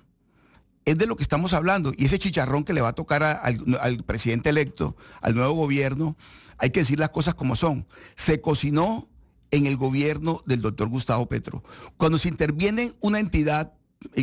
Es de lo que estamos hablando. Y ese chicharrón que le va a tocar a, al, al presidente electo, al nuevo gobierno, hay que decir las cosas como son. Se cocinó en el gobierno del doctor Gustavo Petro. Cuando se interviene una entidad,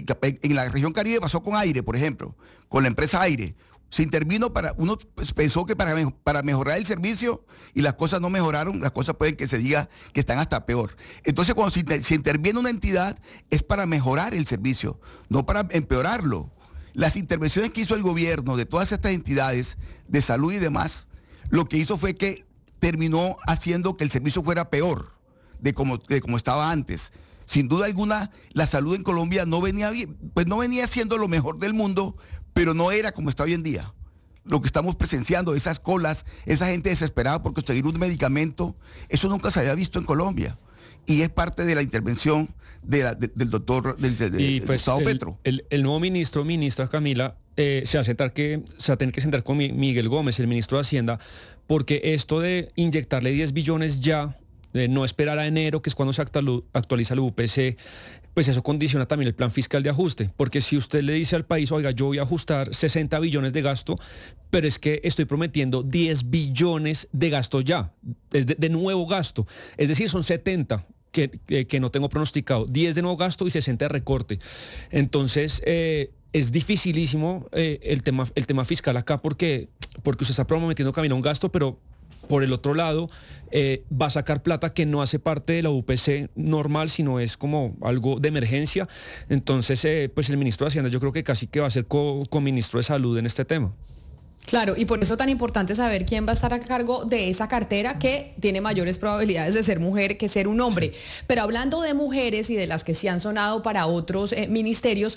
en la región Caribe pasó con Aire, por ejemplo, con la empresa Aire. Se intervino para, uno pensó que para, para mejorar el servicio y las cosas no mejoraron, las cosas pueden que se diga que están hasta peor. Entonces cuando se, inter, se interviene una entidad es para mejorar el servicio, no para empeorarlo. Las intervenciones que hizo el gobierno de todas estas entidades de salud y demás, lo que hizo fue que terminó haciendo que el servicio fuera peor de como, de como estaba antes. Sin duda alguna, la salud en Colombia no venía bien, pues no venía siendo lo mejor del mundo, pero no era como está hoy en día. Lo que estamos presenciando, esas colas, esa gente desesperada por conseguir un medicamento, eso nunca se había visto en Colombia. Y es parte de la intervención de la, de, del doctor del, de, de pues Gustavo el, Petro. El, el nuevo ministro, ministra Camila, eh, se, va a sentar que, se va a tener que sentar con Miguel Gómez, el ministro de Hacienda, porque esto de inyectarle diez billones ya, de no esperar a enero, que es cuando se actualiza el U P C, pues eso condiciona también el plan fiscal de ajuste, porque si usted le dice al país, oiga, yo voy a ajustar sesenta billones de gasto, pero es que estoy prometiendo diez billones de gasto ya, es de, de nuevo gasto, es decir, son setenta que, que, que no tengo pronosticado, diez de nuevo gasto y sesenta de recorte. Entonces, eh, es dificilísimo eh, el, tema, el tema fiscal acá porque, porque usted está prometiendo camino a un gasto, pero por el otro lado, eh, va a sacar plata que no hace parte de la U P C normal, sino es como algo de emergencia. Entonces, eh, pues el ministro de Hacienda yo creo que casi que va a ser co-ministro de Salud en este tema. Claro, y por eso tan importante saber quién va a estar a cargo de esa cartera que tiene mayores probabilidades de ser mujer que ser un hombre. Sí. Pero hablando de mujeres y de las que sí han sonado para otros eh, ministerios,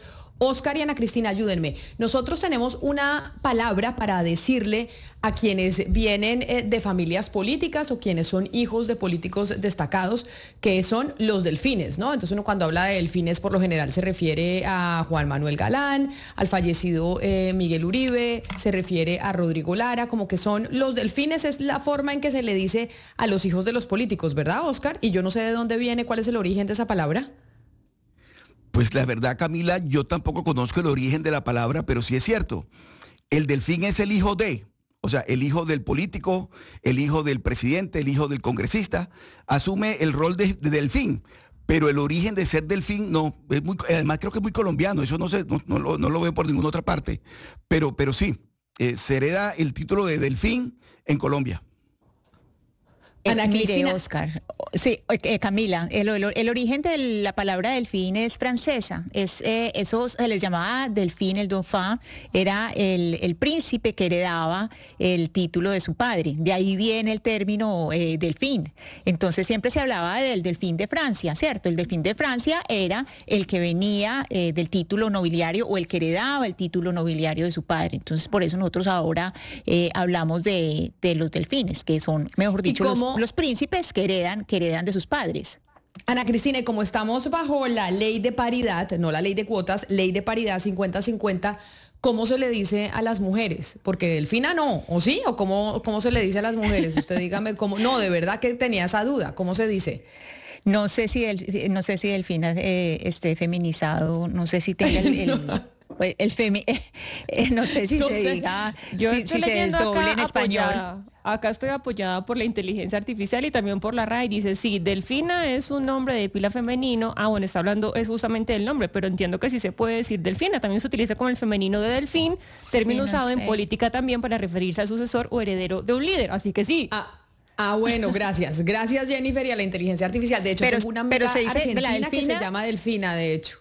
Oscar y Ana Cristina, ayúdenme. Nosotros tenemos una palabra para decirle a quienes vienen eh, de familias políticas o quienes son hijos de políticos destacados, que son los delfines, ¿no? Entonces uno cuando habla de delfines por lo general se refiere a Juan Manuel Galán, al fallecido eh, Miguel Uribe, se refiere a Rodrigo Lara, como que son los delfines, es la forma en que se le dice a los hijos de los políticos, ¿verdad, Oscar? Y yo no sé de dónde viene, cuál es el origen de esa palabra. Pues la verdad, Camila, yo tampoco conozco el origen de la palabra, pero sí es cierto. El delfín es el hijo de, o sea, el hijo del político, el hijo del presidente, el hijo del congresista, asume el rol de, de delfín. Pero el origen de ser delfín, no, es muy, además creo que es muy colombiano, eso no sé, no, no, lo, no lo veo por ninguna otra parte. Pero, pero sí, eh, se hereda el título de delfín en Colombia. Ana Cristina. Mire, Oscar, sí, eh, Camila, el, el, el origen de la palabra delfín es francesa, es, eh, eso se les llamaba delfín, el dauphin, era el, el príncipe que heredaba el título de su padre, de ahí viene el término eh, delfín. Entonces siempre se hablaba del delfín de Francia, ¿cierto? El delfín de Francia era el que venía eh, del título nobiliario o el que heredaba el título nobiliario de su padre. Entonces por eso nosotros ahora eh, hablamos de, de los delfines, que son, mejor dicho, los los príncipes que heredan, que heredan de sus padres. Ana Cristina, y como estamos bajo la ley de paridad, no la ley de cuotas, ley de paridad cincuenta cincuenta, ¿cómo se le dice a las mujeres? Porque delfina no, ¿o sí? ¿O cómo, cómo se le dice a las mujeres? Usted dígame cómo. No, de verdad que tenía esa duda. ¿Cómo se dice? No sé si el, no sé si delfina eh, esté feminizado, no sé si tenga el... el... El femi eh, eh, no sé si no se sé. diga, yo si, estoy si se desdoble en español. Apoyada. Acá estoy apoyada por la inteligencia artificial y también por la R A E. Dice, sí, delfina es un nombre de pila femenino. Ah, bueno, está hablando es justamente del nombre, pero entiendo que sí se puede decir delfina. También se utiliza como el femenino de delfín, término sí, no usado sé. en política también para referirse al sucesor o heredero de un líder. Así que sí. Ah. Ah, bueno, gracias. Gracias, Jennifer, y a la inteligencia artificial. De hecho, pero, tengo una amiga pero se dice argentina la delfina, que se llama Delfina, de hecho.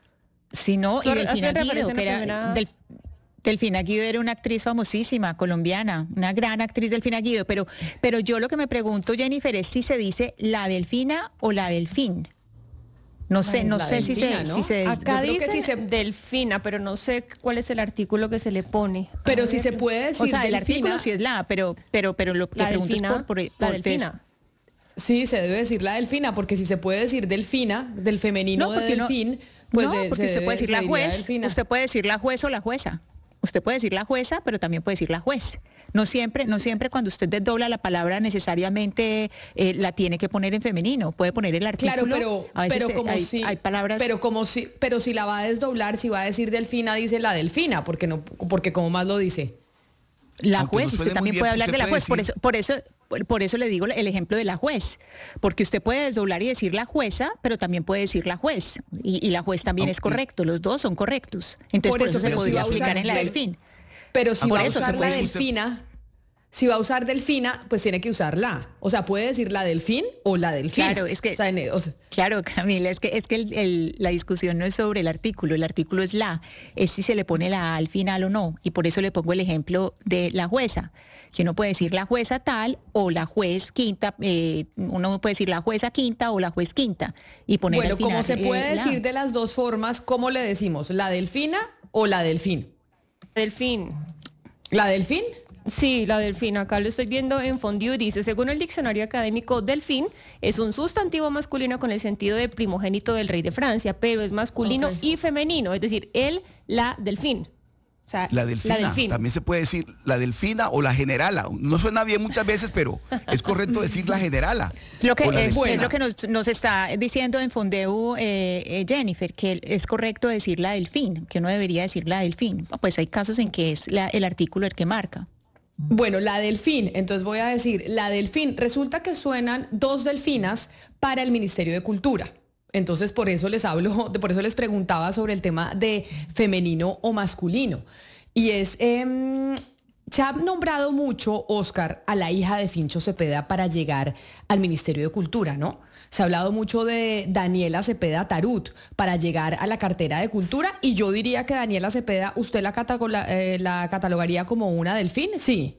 Sí, no, y Delfina Guido, que era, del, Delfina Guido era una actriz famosísima, colombiana, una gran actriz, Delfina Guido, pero, pero yo lo que me pregunto, Jennifer, es si se dice la delfina o la delfín. No sé, no sé si se, ¿no? si se... Acá dice que si se... delfina, pero no sé cuál es el artículo que se le pone. Pero si se puede decir O sea, el delfina, artículo sí es la, pero, pero, pero lo que la pregunto delfina, es por... por, por la delfina. Sí, se debe decir la delfina, porque si se puede decir delfina, del femenino no, de delfín... No, Pues no, de, porque usted debe, puede decir la juez, delfina. usted puede decir la juez o la jueza. Usted puede decir la jueza, pero también puede decir la juez. No siempre, no siempre cuando usted desdobla la palabra necesariamente eh, la tiene que poner en femenino. Puede poner el artículo. Claro, pero, a veces pero como hay, si, hay palabras. Pero como si, pero si la va a desdoblar, si va a decir delfina, dice la delfina, porque no, porque como más lo dice. La juez, usted también puede hablar de la juez, por eso, por eso, por eso le digo el ejemplo de la juez, porque usted puede desdoblar y decir la jueza, pero también puede decir la juez, y, y la juez también es correcto, los dos son correctos. Entonces por, por eso, eso se podría si aplicar en la delfín. Pero si por va eso a usar se puede la delfina, si va a usar delfina, pues tiene que usar la. O sea, puede decir la delfín o la delfina. Claro, es que, o sea, en, o sea, claro, Camila, es que, es que el, el, la discusión no es sobre el artículo, el artículo es la, es si se le pone la A al final o no. Y por eso le pongo el ejemplo de la jueza, que uno puede decir la jueza tal o la juez quinta, eh, uno puede decir la jueza quinta o la juez quinta y poner bueno, al final, como se puede eh, decir la. de las dos formas, ¿cómo le decimos? ¿La delfina o la delfín? Delfín. ¿La delfín? Sí, la delfín, acá lo estoy viendo en Fondiu, dice, según el diccionario académico, delfín es un sustantivo masculino con el sentido de primogénito del rey de Francia, pero es masculino okay. y femenino, es decir, él, la delfín. O sea, la delfina, la delfín. También se puede decir la delfina o la generala. No suena bien muchas veces, pero es correcto decir la generala. Lo que es, es lo que nos, nos está diciendo en Fondeu eh, eh, Jennifer, que es correcto decir la delfín, que uno debería decir la delfín. Pues hay casos en que es la, el artículo el que marca. Bueno, la delfín, entonces voy a decir, la delfín, resulta que suenan dos delfinas para el Ministerio de Cultura. Entonces, por eso les hablo, por eso les preguntaba sobre el tema de femenino o masculino. Y es, eh, se ha nombrado mucho, Oscar, a la hija de Fincho Cepeda para llegar al Ministerio de Cultura, ¿no? Se ha hablado mucho de Daniela Cepeda Tarut para llegar a la cartera de Cultura y yo diría que Daniela Cepeda, ¿usted la, cataloga, eh, la catalogaría como una delfín? Sí.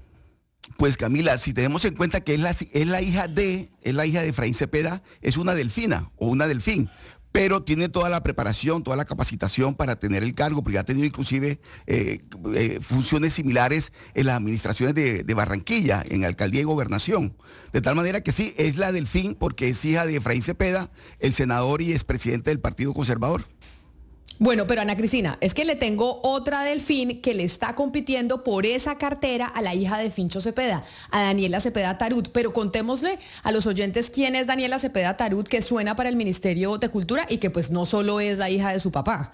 Pues Camila, si tenemos en cuenta que es la, es la hija de, es la hija de Efraín Cepeda, es una delfina o una delfín. pero tiene toda la preparación, toda la capacitación para tener el cargo, porque ha tenido inclusive eh, eh, funciones similares en las administraciones de, de Barranquilla, en alcaldía y gobernación. De tal manera que sí, es la Delfín, porque es hija de Efraín Cepeda, el senador y expresidente del Partido Conservador. Bueno, pero Ana Cristina, es que le tengo otra Delfín que le está compitiendo por esa cartera a la hija de Fincho Cepeda, a Daniela Cepeda Tarut. Pero contémosle a los oyentes quién es Daniela Cepeda Tarut, que suena para el Ministerio de Cultura y que pues no solo es la hija de su papá.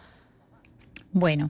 Bueno.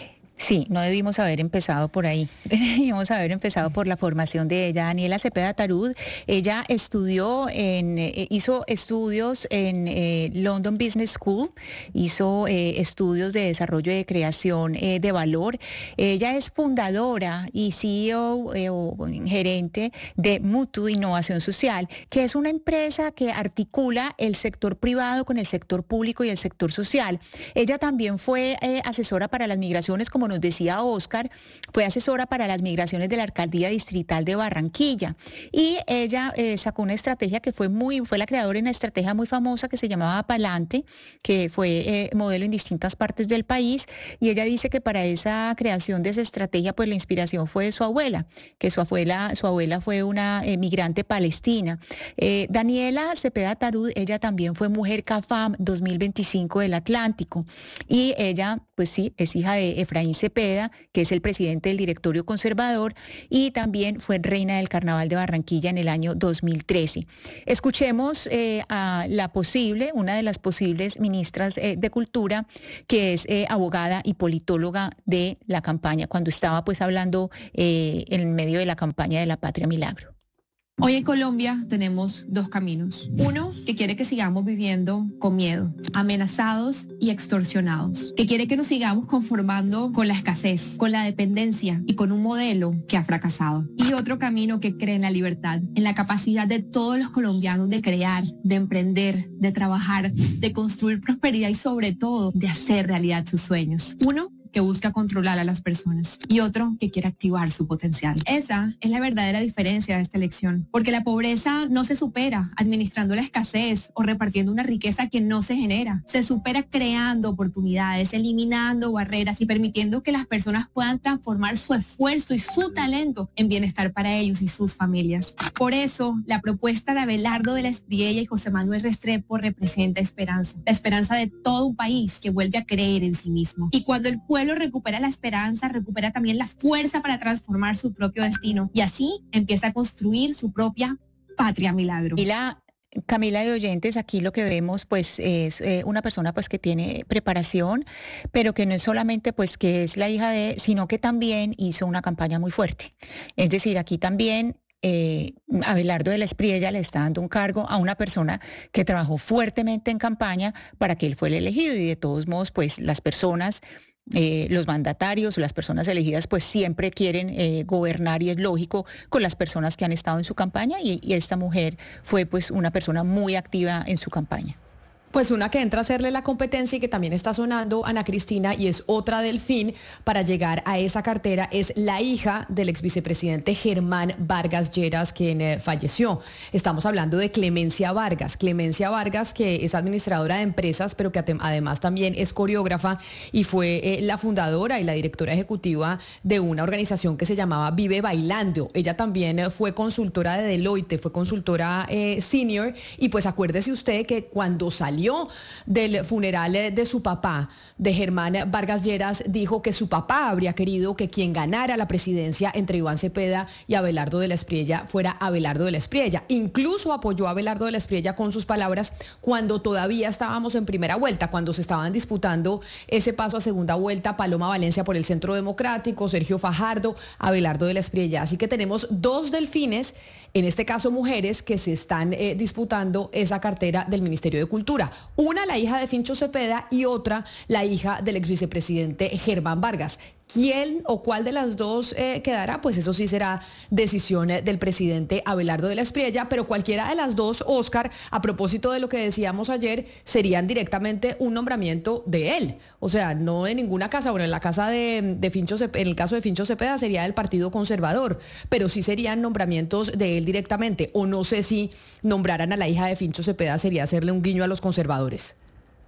Sí, no debimos haber empezado por ahí, debimos haber empezado por la formación de ella. Daniela Cepeda Tarut, ella estudió, en, eh, hizo estudios en eh, London Business School, hizo eh, estudios de desarrollo de creación eh, de valor. Ella es fundadora y C E O eh, o gerente de Mutu Innovación Social, que es una empresa que articula el sector privado con el sector público y el sector social. Ella también fue eh, asesora para las migraciones, como nos decía Oscar, fue asesora para las migraciones de la Alcaldía Distrital de Barranquilla, y ella eh, sacó una estrategia que fue muy, fue la creadora de una estrategia muy famosa que se llamaba Palante, que fue eh, modelo en distintas partes del país, y ella dice que para esa creación de esa estrategia, pues la inspiración fue de su abuela, que su abuela, su abuela fue una eh, migrante palestina. Eh, Daniela Cepeda Tarut, ella también fue mujer CAFAM dos mil veinticinco del Atlántico, y ella, pues sí, es hija de Efraín Cepeda, que es el presidente del directorio conservador, y también fue reina del Carnaval de Barranquilla en el año dos mil trece. Escuchemos eh, a la posible, una de las posibles ministras eh, de Cultura, que es eh, abogada y politóloga de la campaña, cuando estaba pues hablando eh, en medio de la campaña de la Patria Milagro. Hoy en Colombia tenemos dos caminos. Uno, que quiere que sigamos viviendo con miedo, amenazados y extorsionados. Que quiere que nos sigamos conformando con la escasez, con la dependencia y con un modelo que ha fracasado. Y otro camino que cree en la libertad, en la capacidad de todos los colombianos de crear, de emprender, de trabajar, de construir prosperidad y sobre todo de hacer realidad sus sueños. Uno, que busca controlar a las personas, y otro que quiere activar su potencial. Esa es la verdadera diferencia de esta elección, porque la pobreza no se supera administrando la escasez o repartiendo una riqueza que no se genera. Se supera creando oportunidades, eliminando barreras y permitiendo que las personas puedan transformar su esfuerzo y su talento en bienestar para ellos y sus familias. Por eso, la propuesta de Abelardo de la Espriella y José Manuel Restrepo representa esperanza, la esperanza de todo un país que vuelve a creer en sí mismo. Y cuando el pueblo recupera la esperanza, recupera también la fuerza para transformar su propio destino, y así empieza a construir su propia patria milagro. Y la Camila de oyentes, aquí lo que vemos pues es eh, una persona pues que tiene preparación, pero que no es solamente pues que es la hija de, sino que también hizo una campaña muy fuerte. Es decir, aquí también Eh, Abelardo de la Espriella le está dando un cargo a una persona que trabajó fuertemente en campaña para que él fuera elegido, y de todos modos pues las personas, eh, los mandatarios o las personas elegidas pues siempre quieren eh, gobernar, y es lógico, con las personas que han estado en su campaña, y, y esta mujer fue pues una persona muy activa en su campaña. Pues una que entra a hacerle la competencia y que también está sonando, Ana Cristina, y es otra Delfín para llegar a esa cartera, es la hija del ex vicepresidente Germán Vargas Lleras, quien eh, falleció. Estamos hablando de Clemencia Vargas. Clemencia Vargas, que es administradora de empresas, pero que además también es coreógrafa, y fue eh, la fundadora y la directora ejecutiva de una organización que se llamaba Vive Bailando. Ella también eh, fue consultora de Deloitte, fue consultora eh, senior, y pues acuérdese usted que cuando salió del funeral de su papá, de Germán Vargas Lleras, dijo que su papá habría querido que quien ganara la presidencia entre Iván Cepeda y Abelardo de la Espriella fuera Abelardo de la Espriella. Incluso apoyó a Abelardo de la Espriella con sus palabras cuando todavía estábamos en primera vuelta, cuando se estaban disputando ese paso a segunda vuelta, Paloma Valencia por el Centro Democrático, Sergio Fajardo, Abelardo de la Espriella. Así que tenemos dos delfines, en este caso mujeres, que se están eh, disputando esa cartera del Ministerio de Cultura. Una, la hija de Fincho Cepeda, y otra, la hija del ex vicepresidente Germán Vargas. ¿Quién o cuál de las dos eh, quedará? Pues eso sí será decisión del presidente Abelardo de la Espriella, pero cualquiera de las dos, Oscar, a propósito de lo que decíamos ayer, serían directamente un nombramiento de él. O sea, no de ninguna casa. Bueno, en la casa de, de Fincho Cepeda, en el caso de Fincho Cepeda sería del Partido Conservador, pero sí serían nombramientos de él directamente. O no sé si nombraran a la hija de Fincho Cepeda sería hacerle un guiño a los conservadores.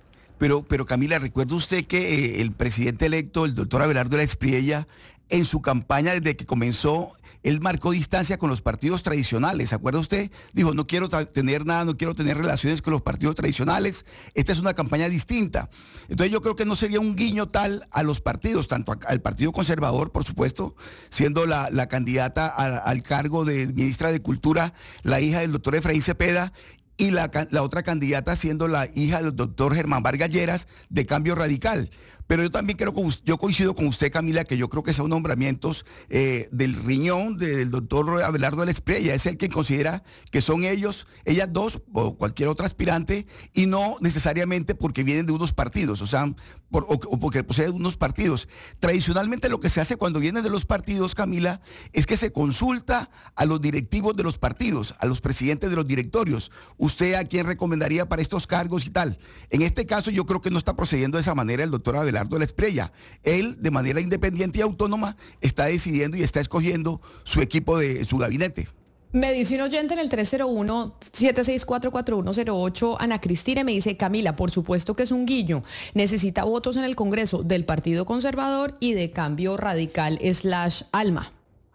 Pero, pero Camila, ¿recuerda usted que eh, el presidente electo, el doctor Abelardo de la Espriella, en su campaña desde que comenzó, él marcó distancia con los partidos tradicionales? ¿Se acuerda usted? Dijo, no quiero tener nada, no quiero tener relaciones con los partidos tradicionales. Esta es una campaña distinta. Entonces yo creo que no sería un guiño tal a los partidos, tanto a, al Partido Conservador, por supuesto, siendo la, la candidata a, al cargo de ministra de Cultura, la hija del doctor Efraín Cepeda, y la, la otra candidata siendo la hija del doctor Germán Vargas Lleras, de Cambio Radical. Pero yo también creo, yo coincido con usted, Camila, que yo creo que son nombramientos eh, del riñón del doctor Abelardo de la Espriella. Es el que considera que son ellos, ellas dos o cualquier otra aspirante, y no necesariamente porque vienen de unos partidos, o sea, por, o, o porque poseen unos partidos. Tradicionalmente lo que se hace cuando vienen de los partidos, Camila, es que se consulta a los directivos de los partidos, a los presidentes de los directorios. ¿Usted a quién recomendaría para estos cargos y tal? En este caso yo creo que no está procediendo de esa manera el doctor Abelardo de la Espriella. Él, de manera independiente y autónoma, está decidiendo y está escogiendo su equipo de su gabinete. Me dice un oyente en el tres cero uno, siete seis cuatro, cuatro uno cero ocho, Ana Cristina, me dice, Camila, por supuesto que es un guiño, necesita votos en el Congreso del Partido Conservador y de Cambio Radical slash Alma.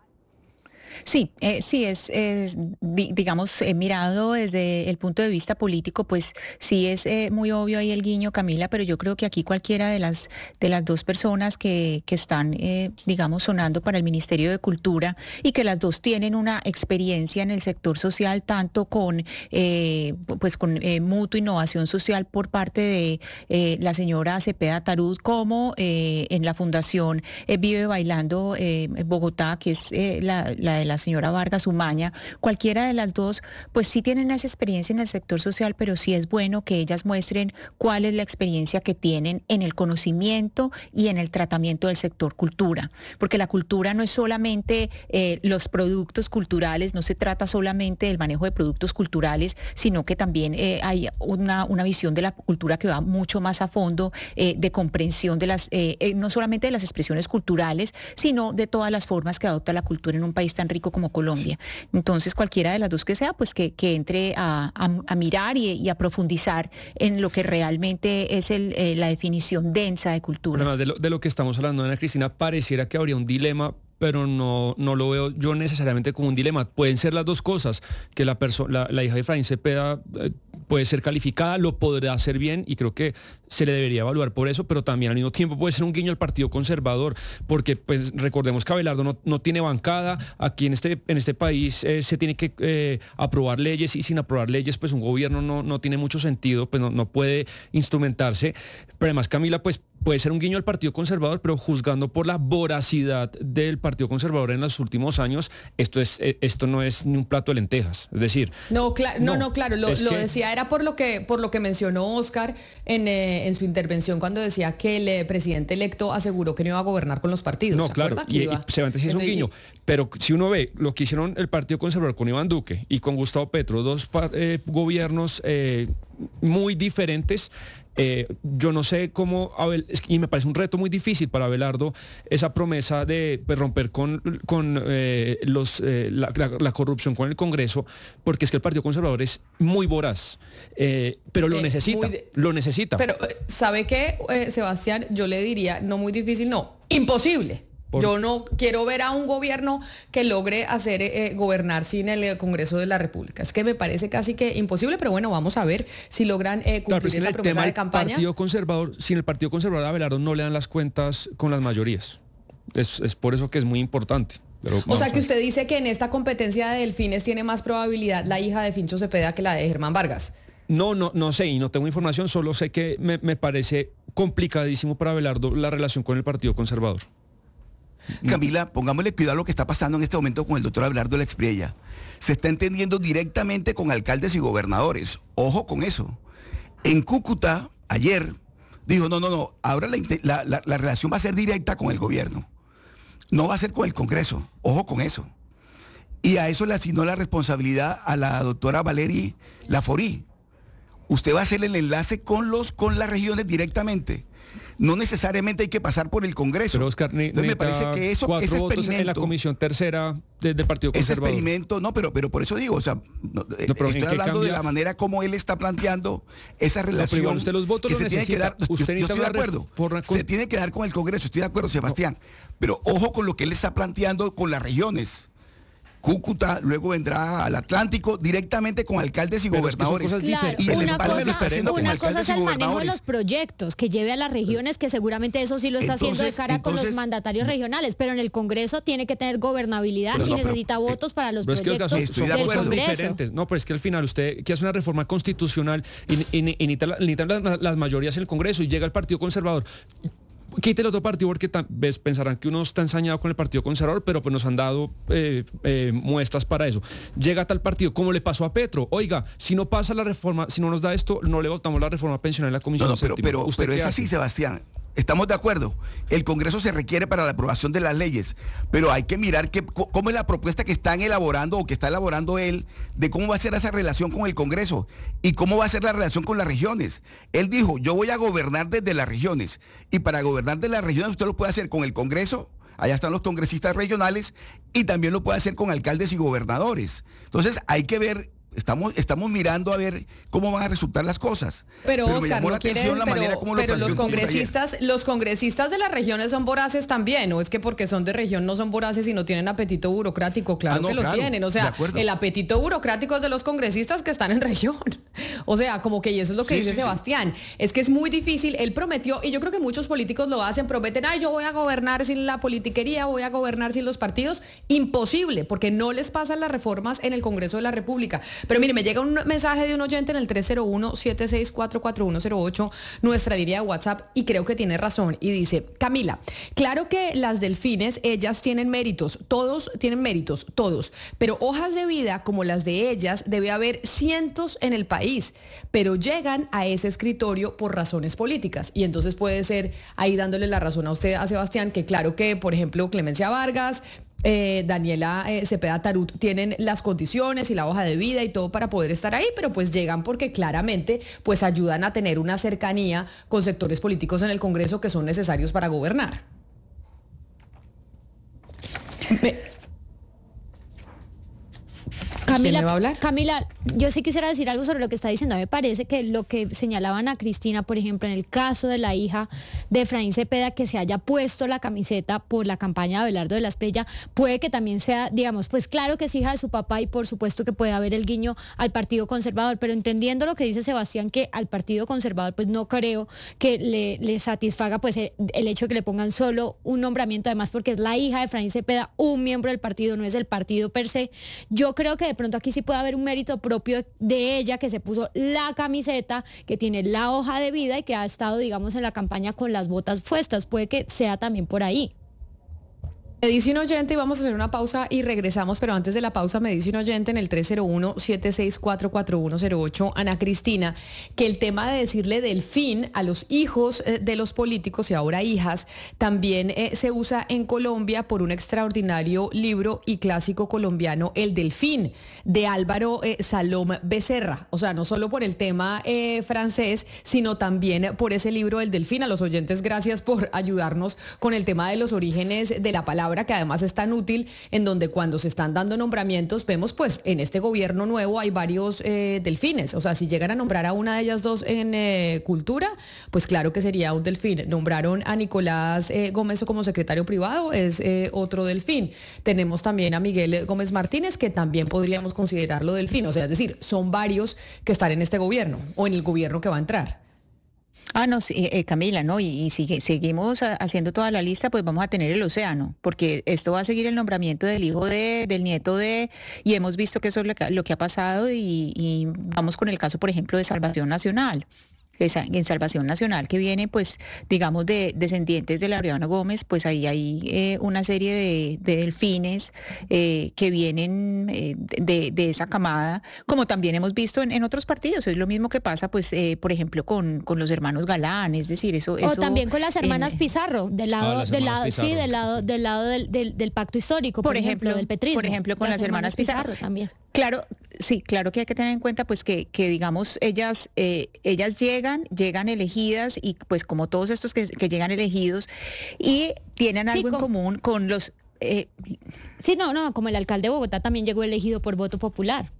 Sí, eh, sí, es, es di, digamos, eh, mirado desde el punto de vista político, pues sí es eh, muy obvio ahí el guiño, Camila, pero yo creo que aquí cualquiera de las, de las dos personas que, que están, eh, digamos, sonando para el Ministerio de Cultura y que las dos tienen una experiencia en el sector social, tanto con, eh, pues con eh, Mutua Innovación Social por parte de eh, la señora Cepeda Tarud, como eh, en la Fundación eh, Vive Bailando eh, Bogotá, que es eh, la, la de la señora Vargas Umaña. Cualquiera de las dos, pues sí tienen esa experiencia en el sector social, pero sí es bueno que ellas muestren cuál es la experiencia que tienen en el conocimiento y en el tratamiento del sector cultura, porque la cultura no es solamente eh, los productos culturales, no se trata solamente del manejo de productos culturales, sino que también eh, hay una, una visión de la cultura que va mucho más a fondo, eh, de comprensión de las, eh, eh, no solamente de las expresiones culturales, sino de todas las formas que adopta la cultura en un país tan rico como Colombia. Entonces, cualquiera de las dos que sea, pues que, que entre a, a, a mirar y, y a profundizar en lo que realmente es el, eh, la definición densa de cultura. Además de lo, de lo que estamos hablando, Ana Cristina, pareciera que habría un dilema, pero no, no lo veo yo necesariamente como un dilema. Pueden ser las dos cosas, que la, la, la hija de Efraín Cepeda eh, puede ser calificada, lo podrá hacer bien y creo que se le debería evaluar por eso, pero también al mismo tiempo puede ser un guiño al Partido Conservador, porque pues recordemos que Abelardo no, no tiene bancada, aquí en este, en este país eh, se tiene que eh, aprobar leyes y sin aprobar leyes pues un gobierno no, no tiene mucho sentido, pues no, no puede instrumentarse, pero además Camila pues puede ser un guiño al Partido Conservador, pero juzgando por la voracidad del Partido Conservador en los últimos años, esto es esto no es ni un plato de lentejas, es decir... No, cla no, no, no, claro, lo, lo que... decía era por lo que por lo que mencionó Oscar en, eh, en su intervención cuando decía que el eh, presidente electo aseguró que no iba a gobernar con los partidos. No, claro, y, y Sebastián sí es un guiño, pero si uno ve lo que hicieron el Partido Conservador con Iván Duque y con Gustavo Petro, dos eh, gobiernos eh, muy diferentes, Eh, yo no sé cómo, Abel, y me parece un reto muy difícil para Abelardo, esa promesa de pues, romper con, con eh, los, eh, la, la, la corrupción con el Congreso, porque es que el Partido Conservador es muy voraz, eh, pero lo eh, necesita, de, lo necesita. Pero, ¿sabe qué, eh, Sebastián? Yo le diría, no muy difícil, no, imposible. Por... Yo no quiero ver a un gobierno que logre hacer eh, gobernar sin el Congreso de la República. Es que me parece casi que imposible, pero bueno, vamos a ver si logran eh, cumplir claro, es que esa promesa de campaña. Partido Conservador, sin el Partido Conservador a Abelardo no le dan las cuentas con las mayorías. Es, es por eso que es muy importante. Pero o sea que usted dice que en esta competencia de Delfines tiene más probabilidad la hija de Fincho Cepeda que la de Germán Vargas. No, no, no sé y no tengo información, solo sé que me, me parece complicadísimo para Abelardo la relación con el Partido Conservador. Camila, pongámosle cuidado a lo que está pasando en este momento con el doctor Abelardo de la Espriella. Se está entendiendo directamente con alcaldes y gobernadores. Ojo con eso. En Cúcuta, ayer, dijo, no, no, no, ahora la, la, la, la relación va a ser directa con el gobierno. No va a ser con el Congreso. Ojo con eso. Y a eso le asignó la responsabilidad a la doctora Valery Laforí. Usted va a hacer el enlace con, los, con las regiones directamente. no necesariamente hay que pasar por el Congreso. Pero Oscar, ne- Entonces me parece que eso, cuatro ese votos experimento... en la comisión tercera de- del Partido Ese Conservador. experimento, no, pero, pero por eso digo, o sea, no, eh, No, pero ¿en estoy qué hablando cambia? de la manera como él está planteando esa No, pero relación igual usted los votos que los se tiene que necesita. dar. Yo, Usted yo necesita estoy de una ref- acuerdo. por una- Se tiene que dar con el Congreso, estoy de acuerdo, Sebastián. Pero ojo con lo que él está planteando con las regiones. Cúcuta, luego vendrá al Atlántico, directamente con alcaldes y Pero es que son gobernadores. cosas Claro, Y el una empalme cosa, lo está haciendo con una cosa alcaldes es y el manejo de gobernadores. los proyectos que lleve a las regiones, que seguramente eso sí lo está haciendo de Entonces- cara con los entonces- mandatarios regionales, pero en el Congreso tiene que tener gobernabilidad Pero y no, pero- necesita eh, votos para los Pero es que los proyectos casos Estoy de son del acuerdo. cosas Congreso. diferentes. No, pero es que al final usted que hace una reforma constitucional y, y, y necesita, la- necesita las, las mayorías en el Congreso y llega el Partido Conservador. Quite el otro partido porque tal vez pensarán que uno está ensañado con el Partido Conservador, pero pues nos han dado eh, eh, muestras para eso. Llega tal partido, como le pasó a Petro. Oiga, si no pasa la reforma, si no nos da esto, no le votamos la reforma pensional en la No, comisión no, pero, séptima. pero, ¿Usted pero qué es hace? así, Sebastián. Estamos de acuerdo. El Congreso se requiere para la aprobación de las leyes, pero hay que mirar que, cómo es la propuesta que están elaborando o que está elaborando él de cómo va a ser esa relación con el Congreso y cómo va a ser la relación con las regiones. Él dijo, yo voy a gobernar desde las regiones y para gobernar desde las regiones usted lo puede hacer con el Congreso. Allá están los congresistas regionales y también lo puede hacer con alcaldes y gobernadores. Entonces hay que ver. Estamos, estamos mirando a ver cómo van a resultar las cosas. Pero, me Oscar, llamó no la quieren, atención la pero, manera como lo pero los planteó en Twitter ayer. congresistas, los congresistas de las regiones son voraces también, no es que porque son de región no son voraces y no tienen apetito burocrático, claro Ah, no, que lo claro, tienen, o de sea, acuerdo. el apetito burocrático es de los congresistas que están en región. O sea, como que y eso es lo que Sí, dice sí, sí. Sebastián, es que es muy difícil, él prometió, y yo creo que muchos políticos lo hacen, prometen, ay, yo voy a gobernar sin la politiquería, voy a gobernar sin los partidos, imposible, porque no les pasan las reformas en el Congreso de la República. Pero mire, me llega un mensaje de un oyente en el tres cero uno, siete seis cuatro, cuatro uno cero ocho, nuestra línea de WhatsApp, y creo que tiene razón, y dice, Camila, claro que las delfines, ellas tienen méritos, todos tienen méritos, todos, pero hojas de vida como las de ellas debe haber cientos en el país, pero llegan a ese escritorio por razones políticas, y entonces puede ser ahí dándole la razón a usted, a Sebastián, que claro que, por ejemplo, Clemencia Vargas, Eh, Daniela eh, Cepeda Tarut tienen las condiciones y la hoja de vida y todo para poder estar ahí, pero pues llegan porque claramente pues ayudan a tener una cercanía con sectores políticos en el Congreso que son necesarios para gobernar. Me- ¿Quién le va a hablar? Camila, yo sí quisiera decir algo sobre lo que está diciendo. Me parece que lo que señalaban a Cristina, por ejemplo, en el caso de la hija de Efraín Cepeda, que se haya puesto la camiseta por la campaña de Abelardo de la Espriella, puede que también sea, digamos, pues claro que es hija de su papá y por supuesto que puede haber el guiño al Partido Conservador, pero entendiendo lo que dice Sebastián, que al Partido Conservador pues no creo que le, le satisfaga pues el, el hecho de que le pongan solo un nombramiento, además porque es la hija de Efraín Cepeda, un miembro del partido, no es el partido per se. Yo creo que de pronto aquí sí puede haber un mérito propio de ella, que se puso la camiseta, que tiene la hoja de vida y que ha estado, digamos, en la campaña con las botas puestas. Puede que sea también por ahí. Me dice un oyente y vamos a hacer una pausa y regresamos, pero antes de la pausa me dice un oyente en el tres cero uno, siete seis cuatro, cuatro uno cero ocho, Ana Cristina, que el tema de decirle delfín a los hijos eh, de los políticos y ahora hijas también eh, se usa en Colombia por un extraordinario libro y clásico colombiano, El Delfín, de Álvaro eh, Salom Becerra. O sea, no solo por el tema eh, francés, sino también por ese libro El Delfín. A los oyentes, gracias por ayudarnos con el tema de los orígenes de la palabra, que además es tan útil, en donde cuando se están dando nombramientos vemos pues en este gobierno nuevo hay varios eh, delfines, o sea, si llegan a nombrar a una de ellas dos en eh, cultura, pues claro que sería un delfín. Nombraron a Nicolás eh, Gómez como secretario privado, es eh, otro delfín. Tenemos también a Miguel Gómez Martínez, que también podríamos considerarlo delfín, o sea, es decir, son varios que están en este gobierno o en el gobierno que va a entrar. Ah, no, sí, eh, Camila, ¿no? Y, y si seguimos a, haciendo toda la lista, pues vamos a tener el océano, porque esto va a seguir el nombramiento del hijo de, del nieto de, y hemos visto que eso es lo que, lo que ha pasado, y, y vamos con el caso, por ejemplo, de Salvación Nacional. En Salvación Nacional, que viene, pues, digamos, de descendientes de Laureano Gómez, pues ahí hay eh, una serie de, de delfines eh, que vienen eh, de, de esa camada, como también hemos visto en, en otros partidos. Es lo mismo que pasa, pues, eh, por ejemplo, con, con los hermanos Galán, es decir, eso... O eso también con las hermanas en, Pizarro, del lado, Ah, del lado, Pizarro. sí, del lado, del lado del, del, del pacto histórico, por, por ejemplo, ejemplo, del petrismo. por ejemplo, con las, las hermanas, hermanas Pizarro, Pizarro también. Claro, Sí, claro que hay que tener en cuenta pues que, que digamos, ellas, eh, ellas llegan, llegan elegidas y pues como todos estos que, que llegan elegidos y tienen algo sí, en común con los... Eh, sí, no, no, como el alcalde de Bogotá también llegó elegido por voto popular.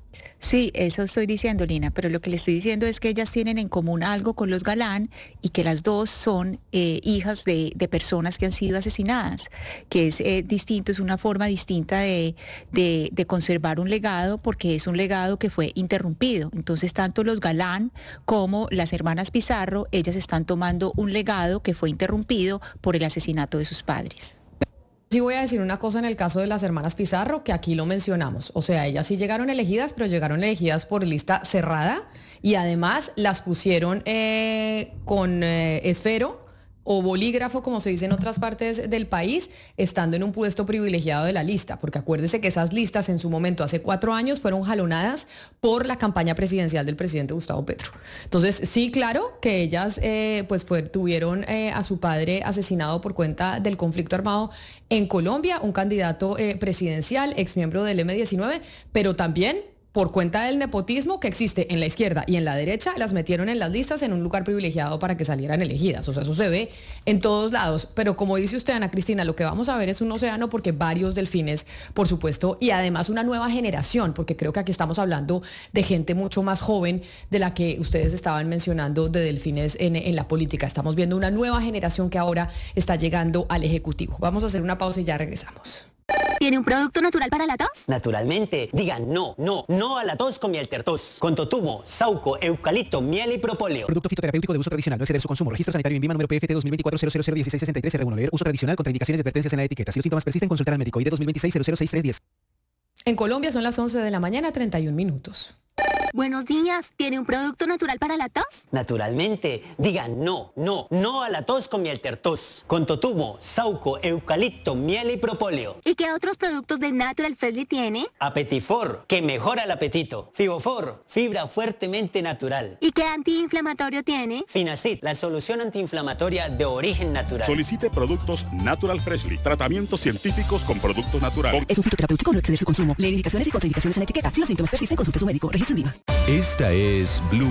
Sí, eso estoy diciendo, Lina, pero lo que le estoy diciendo es que ellas tienen en común algo con los Galán y que las dos son eh, hijas de, de personas que han sido asesinadas, que es eh, distinto, es una forma distinta de, de, de conservar un legado porque es un legado que fue interrumpido. Entonces, tanto los Galán como las hermanas Pizarro, ellas están tomando un legado que fue interrumpido por el asesinato de sus padres. Sí voy a decir una cosa en el caso de las hermanas Pizarro, que aquí lo mencionamos. O sea, ellas sí llegaron elegidas, pero llegaron elegidas por lista cerrada y además las pusieron eh, con eh, esfero o bolígrafo, como se dice en otras partes del país, estando en un puesto privilegiado de la lista, porque acuérdese que esas listas en su momento, hace cuatro años, fueron jalonadas por la campaña presidencial del presidente Gustavo Petro. Entonces, sí, claro que ellas eh, pues fue, tuvieron eh, a su padre asesinado por cuenta del conflicto armado en Colombia, un candidato eh, presidencial, exmiembro del eme diecinueve, pero también por cuenta del nepotismo que existe en la izquierda y en la derecha, las metieron en las listas en un lugar privilegiado para que salieran elegidas. O sea, eso se ve en todos lados. Pero como dice usted, Ana Cristina, lo que vamos a ver es un océano porque varios delfines, por supuesto, y además una nueva generación, porque creo que aquí estamos hablando de gente mucho más joven de la que ustedes estaban mencionando de delfines en, en la política. Estamos viendo una nueva generación que ahora está llegando al Ejecutivo. Vamos a hacer una pausa y ya regresamos. ¿Tiene un producto natural para la tos? Naturalmente. Digan no, no, no a la tos con Mieltertos. Con totumo, sauco, eucalipto, miel y propóleo. Producto fitoterapéutico de uso tradicional. No exceder su consumo. Registro sanitario INVIMA número P F T dos mil veinticuatro cero cero cero dieciséis sesenta y tres R uno. Leer uso tradicional. Contraindicaciones y advertencias en la etiqueta. Si los síntomas persisten, consultar al médico. I D dos mil veintiséis cero cero seis tres diez. En Colombia son las once de la mañana, treinta y un minutos. Buenos días. ¿Tiene un producto natural para la tos? Naturalmente. Digan no, no, no a la tos con Mieltertos. Con totumo, sauco, eucalipto, miel y propóleo. ¿Y qué otros productos de Natural Freshly tiene? Apetifor, que mejora el apetito. Fibofor, fibra fuertemente natural. ¿Y qué antiinflamatorio tiene? Finacid, la solución antiinflamatoria de origen natural. Solicite productos Natural Freshly. Tratamientos científicos con productos naturales. Es un fitoterapéutico, no exceder su consumo. Leer indicaciones y contraindicaciones en la etiqueta. Si los síntomas persisten, consulte a su médico. Registro INVIMA. Esta es Blue,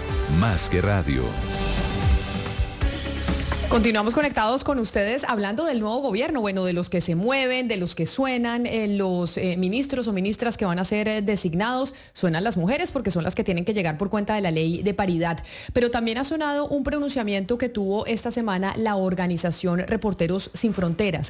más que radio. Continuamos conectados con ustedes hablando del nuevo gobierno, bueno, de los que se mueven, de los que suenan, eh, los eh, ministros o ministras que van a ser eh, designados. Suenan las mujeres porque son las que tienen que llegar por cuenta de la ley de paridad. Pero también ha sonado un pronunciamiento que tuvo esta semana la organización Reporteros Sin Fronteras,